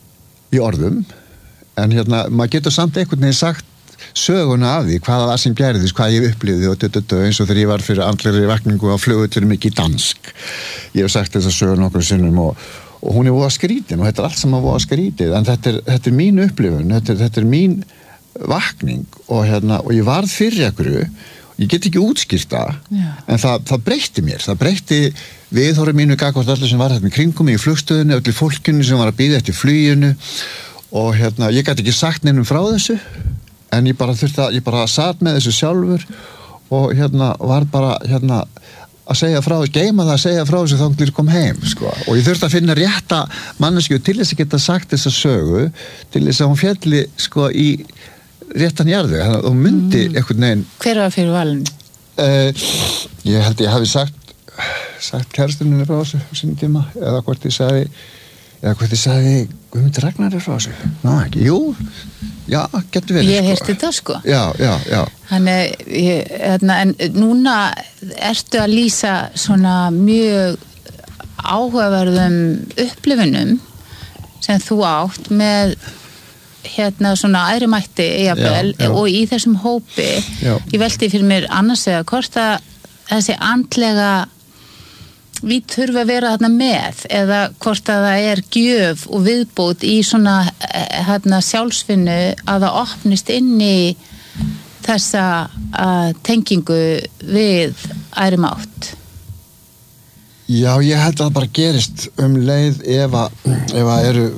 í orðum, en hérna maður getur samt einhvern veginn sagt söguna af því, hvaða var sem gerðist, hvað ég upplifði og dödödö, eins og þegar ég var fyrir andlegri vakningu á flugvöllunum ekki í Dansk. Ég hef sagt þessa sögu nokkur sinnum og, og hún er voða skrítin og þetta er allt sem er voða skrítið, en þetta er, þetta er mín upplifun, þetta er, þetta er mín vakning og, hérna, og ég varð fyrir einhverju, ég get ekki útskýrta, en það, það breytti mér, það breytti viðhorfið mínu gagnvart öllu sem var hérna kringum mig í flugstöðunni, öllu fólkinu sem var að bíða eftir fluginu og hérna, ég gat ekki sagt neinum frá þessu, en ég bara þurfti að, ég bara satt með þessu sjálfur og hérna var bara hérna að segja frá, geima það að segja frá þessu þá til ég kom heim, sko, og ég þurfti að finna rétta manneskju til þess að geta sagt þessa sögu, til þess að hún fjalli, sko, í réttan jarðu, þannig að hún myndi mm. einhvern veginn. Hver var fyrir valinu? Uh, ég held ég hafi sagt sagt kærastunni frá þessu á sínum tíma, eða hvort ég sagði eða hvort ég sagði Guðmundur Ragnar frá þessu, ná ekki, jú já, getur verið, ég sko. heyrti það, sko. Já, já, já. Þannig, ég, hérna, en núna ertu að lýsa svona mjög áhugaverðum upplifunum sem þú átt með hérna svona æðri mætti jafnvel, já, já. og í þessum hópi já. Ég velti fyrir mér annars eða hvort að þessi andlega við þurfum að vera þarna með eða hvort að það er gjöf og viðbót í svona hérna, sjálfsvinnu að það opnist inn í þessa uh, tengingu við æðri mátt. Já, ég held að það bara gerist um leið ef að, ef að eru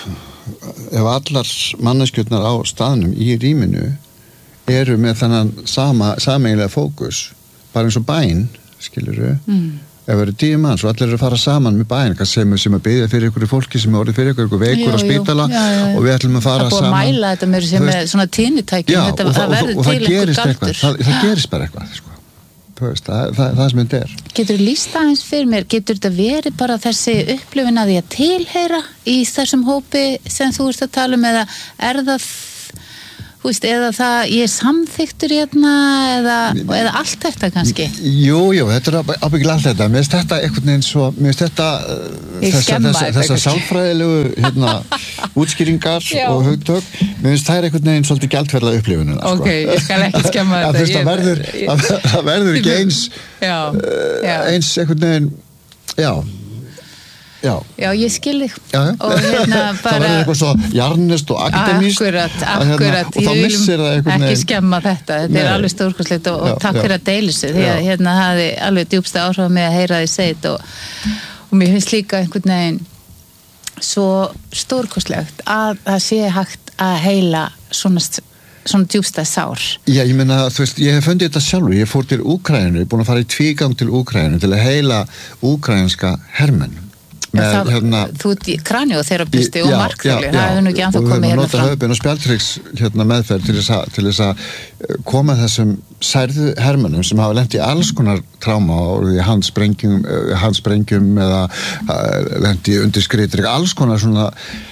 ef allar manneskjurnar á staðnum í rýminu eru með þennan sama, sameiginlega fókus, bara eins og bæn, skilurðu, mm. ef það eru tíu manns og allir eru að fara saman með bæn, sem, sem að byggja fyrir ykkur fólki sem er orðið fyrir ykkur, ykkur veikur á spítala já, já, já. Og við ætlum að fara saman. Það er búið að mæla þetta með sem er svona tíðnitækjum, þetta og, það verður til ykkur galdur. Það, það gerist bara eitthvað, sko. Þú veist, það, það, það sem þetta er. Getur þú lýst aðeins fyrir mér, getur þetta verið bara þessi upplifun að því að tilheyra í þessum hópi sem þú ert að tala um, eða er það þú veist, eða það, ég er samþyktur hérna, eða, eða allt þetta kannski? Jú, jú, þetta er ábyggilega allt þetta. Mér finnst þetta einhvern veginn svo, mér finnst þetta þessa, þessa, þessa sálfræðilegu hérna, útskýringar og hugtök, mér finnst það er einhvern veginn svolítið gjaldferðla upplifunin. Ok, sko. Ég skal ekki skemma þetta. Að, það, verður, að, það verður ekki eins já, já. eins einhvern veginn, já. Já. Já, ég skil þig. Já, já. Og hérna bara... Það verður eitthvað svo jarnist og akademíst. Akkurat, akkurat. Hérna, og þá missir það einhvern veginn. Ekki skemma þetta. Þetta Nei. Er alveg stórkostlegt og, og takk já. Fyrir að deila sig. Því að hérna hafi alveg djúpsta áhrif með að heyra því segið og, og mér finnst líka einhvern veginn svo stórkostlegt að það sé hægt að heila svona, svona djúpsta sár. Já, ég meina, þú veist, ég hef fundið þetta sjálfur. Ég fór til Úkraínu, ég er búin að fara í tvígang til Úkraínu til að heila úkraínska hermenn. Með, það, hérna, þú ert í kranióþerapisti og markþjálfi, það hefur nú ekki ennþá komið hérna fram. Og við höfum notað höfubin og spjaldtryggs hérna, meðferð til þess, að, til þess að koma þessum særðu hermennum sem hafa lent í alls konar tráma og í handsprengjum, handsprengjum eða lent í undirskriðdrykk, alls konar svona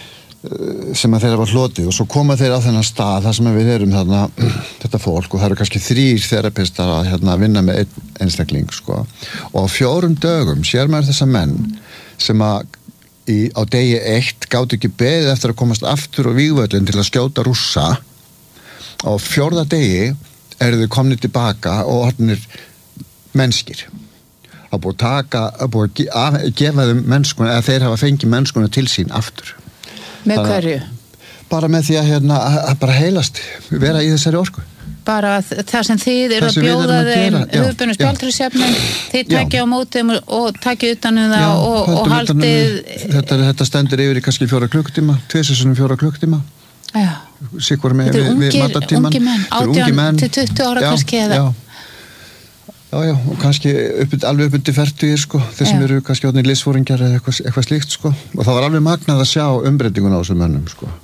sem að þeirra var hlotið og svo koma þeir á þennan stað þar sem við erum þarna, þetta fólk og það eru kannski þrýr þerapistar að hérna, vinna með einn einstakling sko. Og á fjórum dögum sér maður þessa menn sem að í, á degi eitt gátu ekki beðið eftir að komast aftur á vígvöllin til að skjóta rússa og á fjórða degi eru þau komnir tilbaka og orðnir mennskir að búið að taka, að búið að gefa þeim mennskuna, eða þeir hafa fengið mennskuna til sín aftur. Með hverju? Bara með því að, hérna, að bara heilast, vera í þessari orku. Bara það sem þið eru að bjóða þeim höfbunum spjaldtryggsefnum, þið takja á mótum og takja utan um það já, og, og haldið... Þetta, þetta stendur yfir í kannski fjóra klukktíma, tvisvarsinnum fjóra klukktíma. Já. Sikkur með við, við matatíman. Þetta er ungi menn, átján til tuttugu ára já, kannski eða... Já. já, já, og kannski upp, alveg upp undir fertugir, sko, þeir sem eru kannski átnir liðsforingjar eða eitthvað, eitthvað slíkt, sko. Og það var alveg magnað að sjá umbreytinguna á þessum mönnum, sko,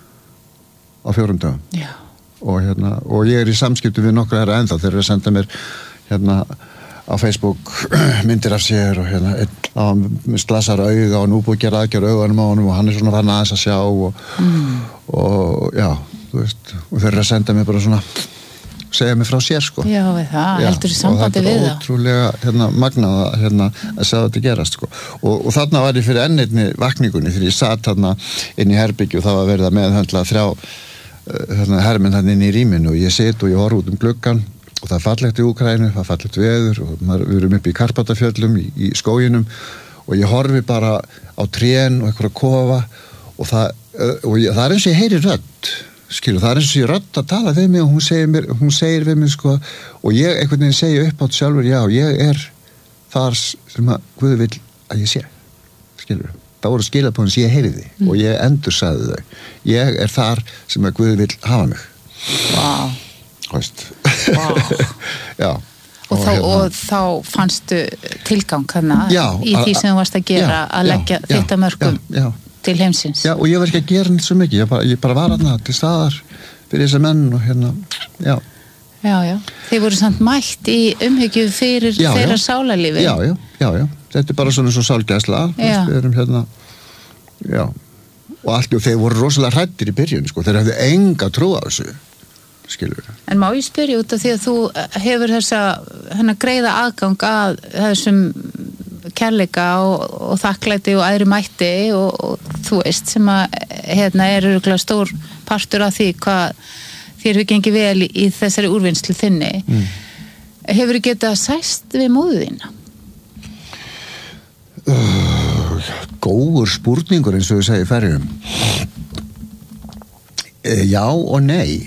á fjórum dögum. Já. Og, hérna, og ég er í samskiptu við nokkra herra ennþá þeir eru að senda mér hérna, á Facebook myndir af sér og hérna, einn slasar auga og nú búið að gera aðgjör augunum á honum og hann er svona farin aðeins að sjá og, mm. og já, þú veist og þeir eru að senda mér bara svona segja mér frá sér sko já, við það, já, heldur þú sambandi við það og það er ótrúlega hérna, magnað hérna, að sjá þetta gerast sko og, og þarna var ég fyrir ennirni vakningunni þegar ég satt þarna inn í herbyggju og það var verið að meðhöndla þrjá hérna herminn hann inn í rýminu og ég sit og ég horf út um gluggan og það er fallegt í Úkraínu, það er fallegt veður og maður, við erum upp í Karpatafjöllum í, í skóginum og ég horfi bara á trén og einhverja kofa og það, og ég, það er eins og ég heyri rödd skilu, það er eins og ég rödd að tala við mig og hún segir, mér, hún segir við mig sko og ég einhvern veginn segi upp átt sjálfur já, ég er þar sem að Guð vill að ég sé skilur það voru skilabóðin sem ég heyriði mm. og ég endursagði þau. Ég er þar sem að Guð vill hafa mig. Vá. Veist. Vá. Já. Og, og, þá, hérna, og þá fannstu tilgang hana já, í því sem þú varst að gera já, að leggja já, þetta mörgum já, til heimsins. Já, og ég var ekki að gera nýtt svo mikið. Ég bara, ég bara var hana til staðar fyrir þessar menn og hérna, já. Já, já. Þið voru samt mætt í umhyggju fyrir já, þeirra já. Sálarlífi. Já, já, já, já. Þetta er bara svona svo sálgæsla. Við erum hérna, já. Og allt, og þeir voru rosalega hræddir í byrjun, sko. Þeir hafði enga trú á þessu, skilur. En má ég spyrja út af því að þú hefur þessa, hérna greiða aðgang að þessum kærleika og, og þakklæti og æðri mætti og, og þú veist sem að, hérna, er örugglega stór partur af því hvað þér hefur gengið vel í, í þessari úrvinnslu þinni. Mm. Hefur þú getað sæst við móður þína? Uh, góður spurningur eins og við segja í ferjum. E, já og nei.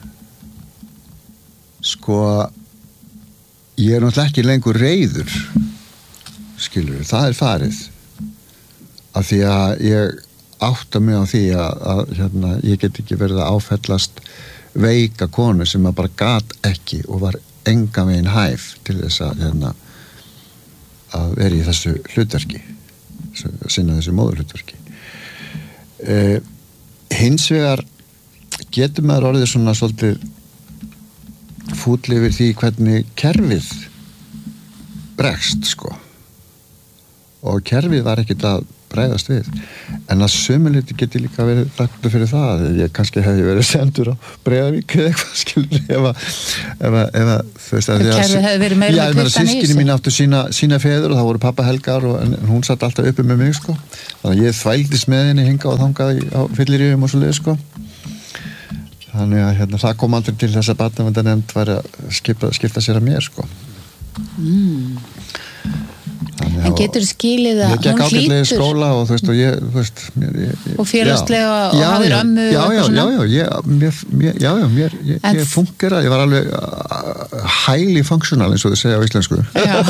Sko, ég er náttúrulega ekki lengur reiður. Skilur, það er farið. Af því að ég átta mig á því að, að hérna, ég get ekki verið að áfellast veika konu sem að bara gat ekki og var engan veginn hæf til þess að hérna, að vera í þessu hlutverki sinna þessu móðurhlutverki eh, hins vegar getur maður orðið svona svolítið fúll yfir því hvernig kerfið bregst sko og kerfið var ekkert að bregðast við en að sumuleyti geti líka verið þakkláttur fyrir það ég kannski hefði verið sendur á Breiðavík eða eitthvað skilur ef að ef að, ef að þú veist að kerfið hefði verið meira með puttan í sig systkini mín áttu sína, sína feður og það voru pappa Helgar og en hún satt alltaf uppi með mig sko þannig að ég þvældist með henni hinga og þangað á fylliríum og svo leið sko þannig að hérna, það kom aldrei til þess að barnaverndarnefnd væri að skipta, skipta sér að mér sko mm. Þannig, en getur skilið að hún hlýtur skóla og þú veist og ég, þú veist mér, ég, ég, og félagslega já, og hafið ömmu já, já, já, já, ég, mér, mér, já, já, mér ég, en, ég fungera, ég var alveg uh, highly functional eins og þau segja á íslensku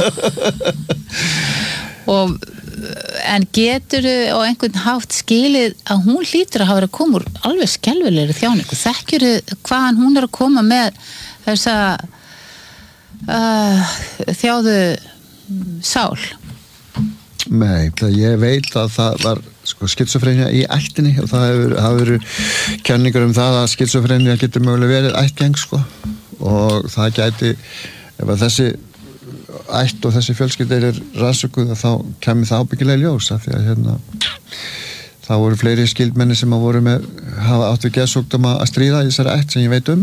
og en getur á einhvern hátt skilið að hún hlýtur að hafa verið að koma úr alveg skelfilegri þjáningu þekkjur hvaðan hún er að koma með þessa uh, þjáðu sál? Nei, það ég veit að það var sko, skizofrenia í ættinni og það hefur, hafa verið kenningar um það að skizofrenia getur mögulega verið ættgeng sko og það gæti ef að þessi ætt og þessi fjölskylda er rannsökuð þá kemur það ábyggilega ljós af því að hérna það voru fleiri skildmenni sem að voru með hafa átt við geðsjúkdóma að stríða í þessari ætt sem ég veit um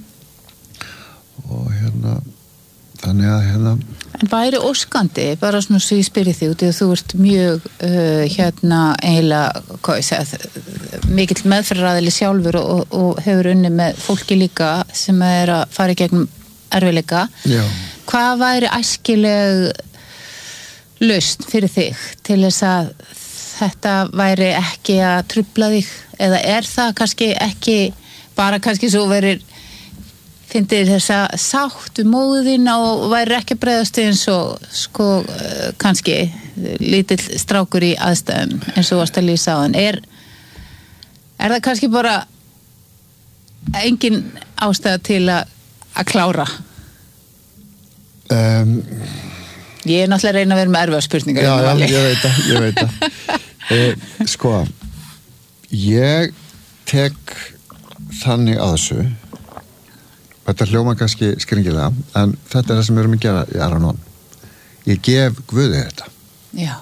og hérna þannig að hérna En væri óskandi, bara svona svo ég spyrir þig út í að þú ert mjög uh, hérna eiginlega, hvað ég segja, mikill meðferðaraðili sjálfur og, og hefur unni með fólki líka sem er að fara í gegnum erfiðleika. Já. Hvað væri æskileg lausn fyrir þig til þess að þetta væri ekki að trufla þig eða er það kannski ekki bara kannski svo verir finnir þessa sáttu móðin og væri ekki að bregðast eins og sko kannski lítill strákur í aðstæðum eins og varst að lýsa á hann er, er það kannski bara engin ástæða til að, að klára um, ég er náttúrulega að reyna að vera með erfiðar spurningar já, já, ég veit það, ég veit það e, sko ég tek þannig að þessu þetta hljóma kannski skringilega en þetta er það sem við erum að gera í Ar-Anon ég gef Guði þetta já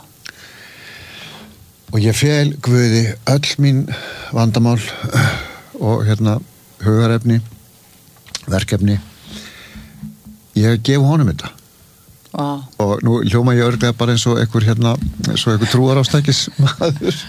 og ég fel Guði öll mín vandamál og hérna hugarefni verkefni ég gef honum þetta wow. og nú hljóma ég örglega bara eins og einhver hérna eins og einhver trúarástækis maður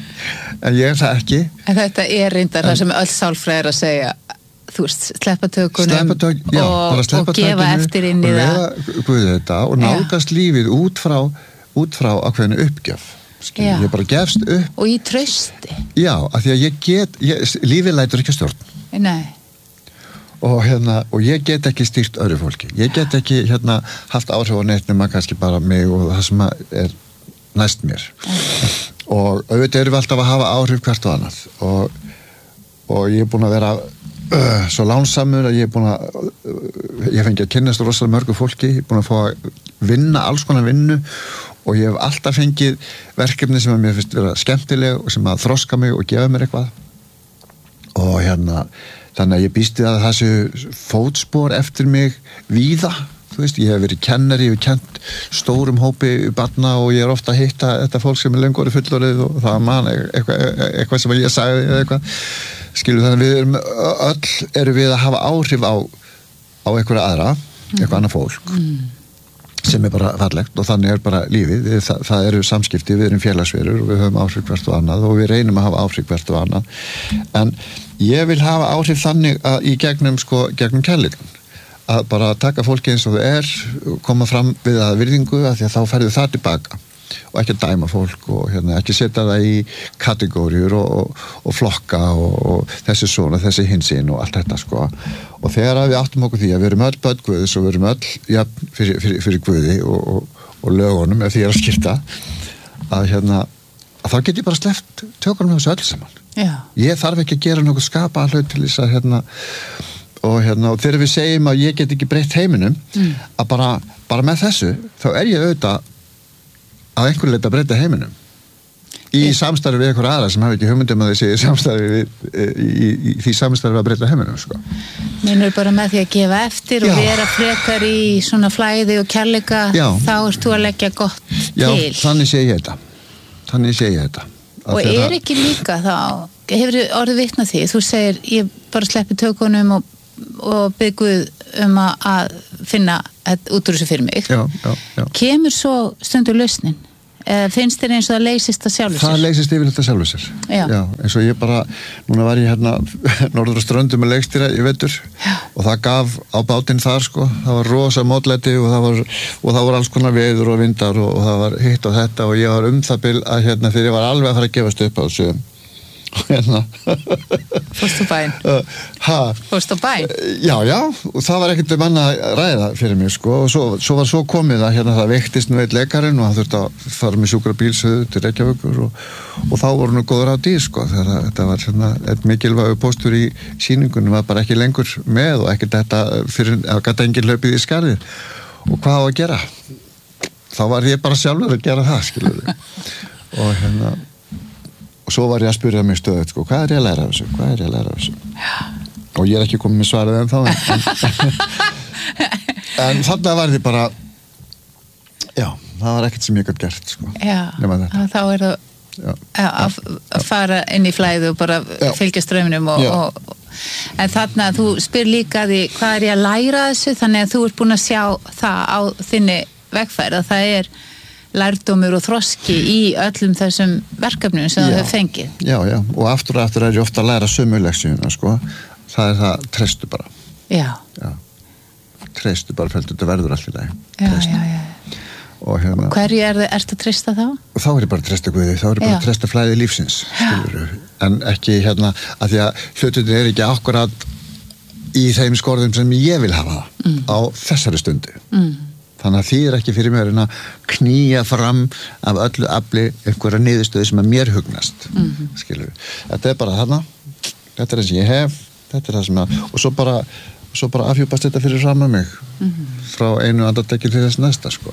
en ég er það ekki en þetta er reyndar það sem öll sálfræðir að segja þú veist, sleppatökunum Sleppatök, já, og, og gefa eftir inn í það og Guði þetta og nálgast já. Lífið út frá út frá ákveðinu uppgjöf skil, ég bara gefst upp og í trausti já, af því að ég get ég, lífið lætur ekki stjórn nei og hérna, og ég get ekki stýrt öðru fólki, ég get ekki hérna haft áhrif á neitt nema kannski bara mig og það sem er næst mér okay. og auðvitað erum við alltaf að hafa áhrif hvert og annað og, og ég er búin að vera Uh, svo lánsamur að ég er búin að uh, ég fengi að kynnast rosalega mörgu fólki ég er búin að fá að vinna alls konar vinnu og ég hef alltaf fengið verkefni sem að mér finnst vera skemmtileg og sem að þroska mig og gefa mér eitthvað og hérna þannig að ég býsti að það séu fótspor eftir mig víða þú veist, ég hef verið kennari, ég hef kent stórum hópi barna og ég er ofta að hitta þetta fólk sem er löngu orðið fullorðið og það man eitthvað, eitthvað sem ég sagði eða eitthvað skilur þannig að við erum öll erum við að hafa áhrif á á einhverja aðra, eitthvað mm. annað fólk mm. sem er bara fallegt og þannig er bara lífið, við, það, það eru samskipti við erum félagsverur og við höfum áhrif hvert og annað og við reynum að hafa áhrif hvert og annað en ég vil hafa áhrif þannig að í gegnum sko, gegnum kærleikann að bara taka fólki eins og þau er koma fram við að virðingu að því að þá ferðu það tilbaka og ekki að dæma fólk og hérna, ekki setja það í kategóriur og, og, og flokka og, og þessi svona, þessi hinsinn og allt þetta sko og þegar við áttum okkur því að við erum öll börn Guðs og við erum öll ja, fyrir, fyrir, fyrir Guði og, og, og lögunum ef því er að skipta að hérna að þá get ég bara sleppt tökunum með þessu öll saman Já. Ég þarf ekki að gera nokkuð skapa hlut til þess að hérna og hérna og þegar við segjum að ég get ekki breytt heiminum mm. að bara, bara með þessu þá er ég auðvitað að einhver leita að breyta heiminum í yeah. samstarfi við einhver aðra sem hafa ekki hugmyndum að þessi samstarfi við, í, í, í því samstarfi að breyta heiminum sko. Meinur bara með því að gefa eftir Já. Og vera frekar í svona flæði og kærleika Já. Þá ert þú að leggja gott Já, til þannig sé ég þetta þannig sé ég þetta. Og er ekki líka þá, hefur orðið vitna því, þú segir, ég bara sleppi tökunum og, og bygguð um að, að finna út úr þessu fyrir mig. Já, já, já. Kemur svo stundur lausnin? Eða finnst þér eins og það leysist að sjálfu sér? Það leysist yfir þetta sjálfu sér. Já. Já, eins og ég bara, núna var ég hérna norður á Ströndum með leikstýra í vetur Já. Og það gaf á bátinn þar sko, það var rosa mótlæti og það var, og það var alls konar veður og vindar og, og það var hitt og þetta og ég var um það bil að hérna þegar ég var alveg að fara að gefast upp á þessu og hérna Fórst á bæn? Hæ? Fórst á bæn? Já, já, og það var ekkert um annað að ræða fyrir mig sko og svo, svo var svo komið að hérna það veiktist nú eitt leikarinn og hann þurfti að fara með sjúkrabílsöðu til Reykjavíkur og, og þá voru nú góður á dýr sko þegar þetta var hérna eitt mikilvægur póstur í sýningunum var bara ekki lengur með og ekkert þetta fyrir að gæta engin hlaupið í skarðið og hvað á að gera? Þá var ég bara sjálfur að gera það skilur við og hérna og svo var ég að spyrja mig stöðut sko, hvað er ég að læra af þessu, hvað er ég að læra af þessu Já. Og ég er ekki komið með svarið en þá en, en þarna var ég bara já, það var ekkert sem ég gætt gert sko. Já, þá er það að, að fara inn í flæðu og bara já. Fylgja strömminum og, og, en þarna þú spyr líka því hvað er ég að læra af þessu þannig að þú ert búin að sjá það á þinni vegferð að það er lærdómur og þroski í öllum þessum verkefnum sem þú hefur fengið. Já, já, og aftur og aftur er ég ofta að læra sömu leksíuna, sko. Það er það, treystu bara. Já. Já. Treystu bara, fyrir þetta verður allt í lagi. Já, já, já. Og hérna... Hverju er það, ertu að treysta þá? Þá er ég bara að treysta Guði, þá er ég bara já. Að treysta flæði lífsins, skilur. En ekki hérna, að því að hlututin er ekki akkurat í þeim skorðum sem ég vil hafa mm. á þessari stundu. Mm. Þannig að því er ekki fyrir mér að knýja fram af öllu afli einhverja niðurstöðu sem að mér hugnast. Mm-hmm. Skilur við. Þetta er bara þarna, þetta er eins og ég hef, þetta er það sem að, og svo bara, svo bara afhjúpast þetta fyrir fram að mig mm-hmm. frá einu andartekki til þess næsta, sko.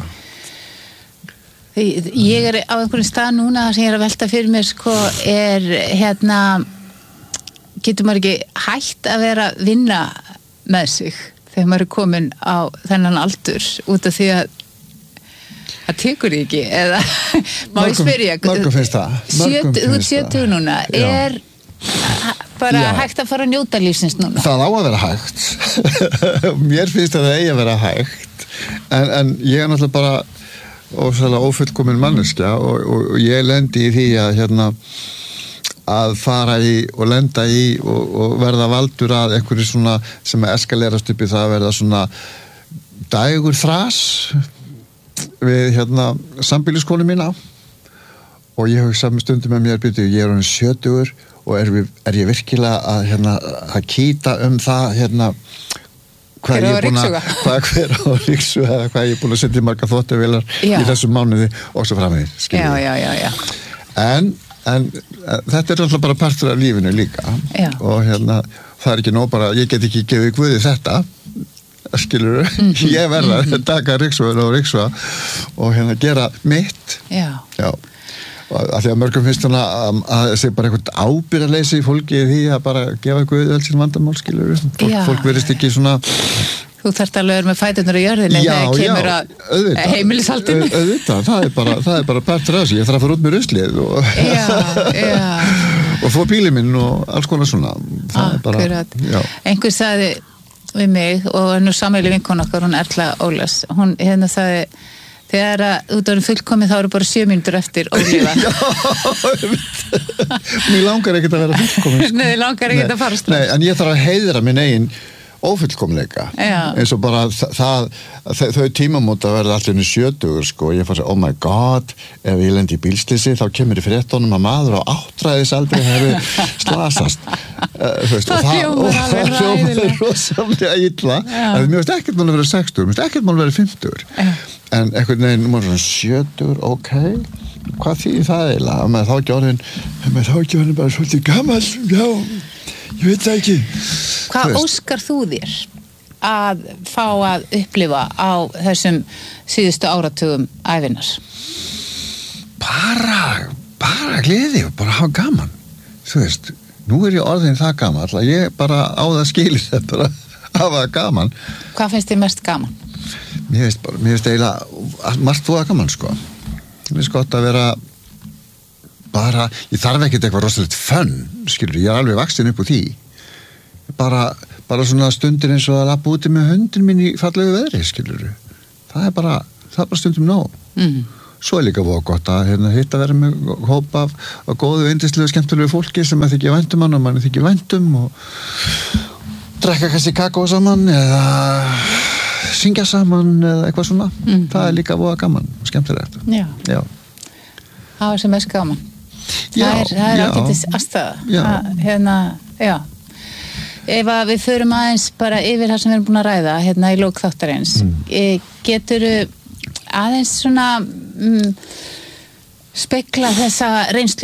Ég er á einhverjum stað núna sem ég er að velta fyrir mér, sko, er hérna, getur maður ekki hægt að vera að vinna með sig? Þegar maður er komin á þennan aldur út af því að það tekur ekki eða má ég spyrja mörgum finnst það þú ert sjötugur núna já. Er bara já. Hægt að fara að njóta lífsins núna? Það á að vera hægt mér finnst að það eigi að vera hægt en, en ég er náttúrulega bara ósæðlega ófullkomin manneskja og, og, og ég lendi í því að hérna að fara í og lenda í og, og verða valdur að einhverju svona sem að eskalerast upp í það að verða svona dægur þras við hérna sambýliskonu mína og ég hugsa með stundum með mér byrju, ég er hann sjötugur og er, við, er ég virkilega að hérna að kýta um það hérna hvað ég er búin að hvað hver á ríksu eða hvað ég er búin að setja marga þvottavélar í þessum mánuði og svo fram með því já, já, já, já. En En þetta er alltaf bara partur af lífinu líka já. Og hérna það er ekki nóg bara, ég get ekki gefið Guði þetta skilur mm-hmm. ég verða að taka ríksvöðun og ríksvöða og hérna gera mitt já, já. Og að því að mörgum finnst hana að það sé bara eitthvað ábyrgðarleysi í fólki í því að bara gefa Guði öll sín vandamál skilur fólk, fólk verðist ekki svona Þú þarft alveg að vera með fæturnar í jörðinni þegar kemur að heimilishaldinu. Já, auðvitað, það er bara, það er bara partur af þessu. Ég þarf að fara út með ruslið og, já, já. og þó bílinn minn og alls konar svona. Það er bara, já. Einhver sagði við mig og nú sammeili vinkona okkar, hún Erla Ólafs, hún hérna sagði þegar að út árum fullkomið þá eru bara sjö mínútur eftir ólífa. Já, mér langar ekkert að vera fullkomið. Sko. Nei, langar ekkert að fara strax. Nei, en ég þarf að heiðra minn eigin ófullkomleika eins og bara það, það þau tímamót að verða allir sjötugur sko og ég fara að segja oh my god ef ég lendi í bílslýsi þá kemur í fréttunum að maður á áttræðisaldri hefur slasast uh, veist, það hljómar alveg ræðilega rosalega illa en mér veist ekkert mál að vera sextugur mér veist ekkert mál að vera fimmtugur en einhvern veginn maður er sjötugur ok hvað þýðir það eiginlega og með þá ekki orðin með þá ekki orðin bara svolítið gamall já ég veit það ekki Hvað óskar þú þér að fá að upplifa á þessum síðustu áratugum ævinnar? Bara, bara gleði og bara hafa gaman. Þú veist, nú er ég orðin það gaman, alltaf ég bara á það skilir þetta bara hafa gaman. Hvað finnst þér mest gaman? Mér finnst bara, mér finnst eiginlega margt þú að gaman, sko. Mér finnst gott að vera bara, ég þarf ekkert eitthvað rosalegt fönn, skilur, ég er alveg vaksin upp úr því bara, bara svona stundir eins og að labba úti með hundin minn í fallegu veðri, skilur það er bara, það er bara stundum nóg mm. Svo er líka voða gott að hérna, hitta vera með hópa af, af góðu, yndislegu, skemmtilegu fólki sem að þykja væntum hann og mann þykja væntum og drekka kannski kakó saman eða syngja saman eða eitthvað svona mm. það er líka voða gaman og skemmtilegt Já, já. Það er sem er gaman Já, Það er, það er já. ágætis aðstæða Já. Það, hérna, já Ef að við förum aðeins bara yfir það sem við erum búin að ræða hérna í lók þáttarins mm. getur aðeins svona mm, spekla þessa reynslu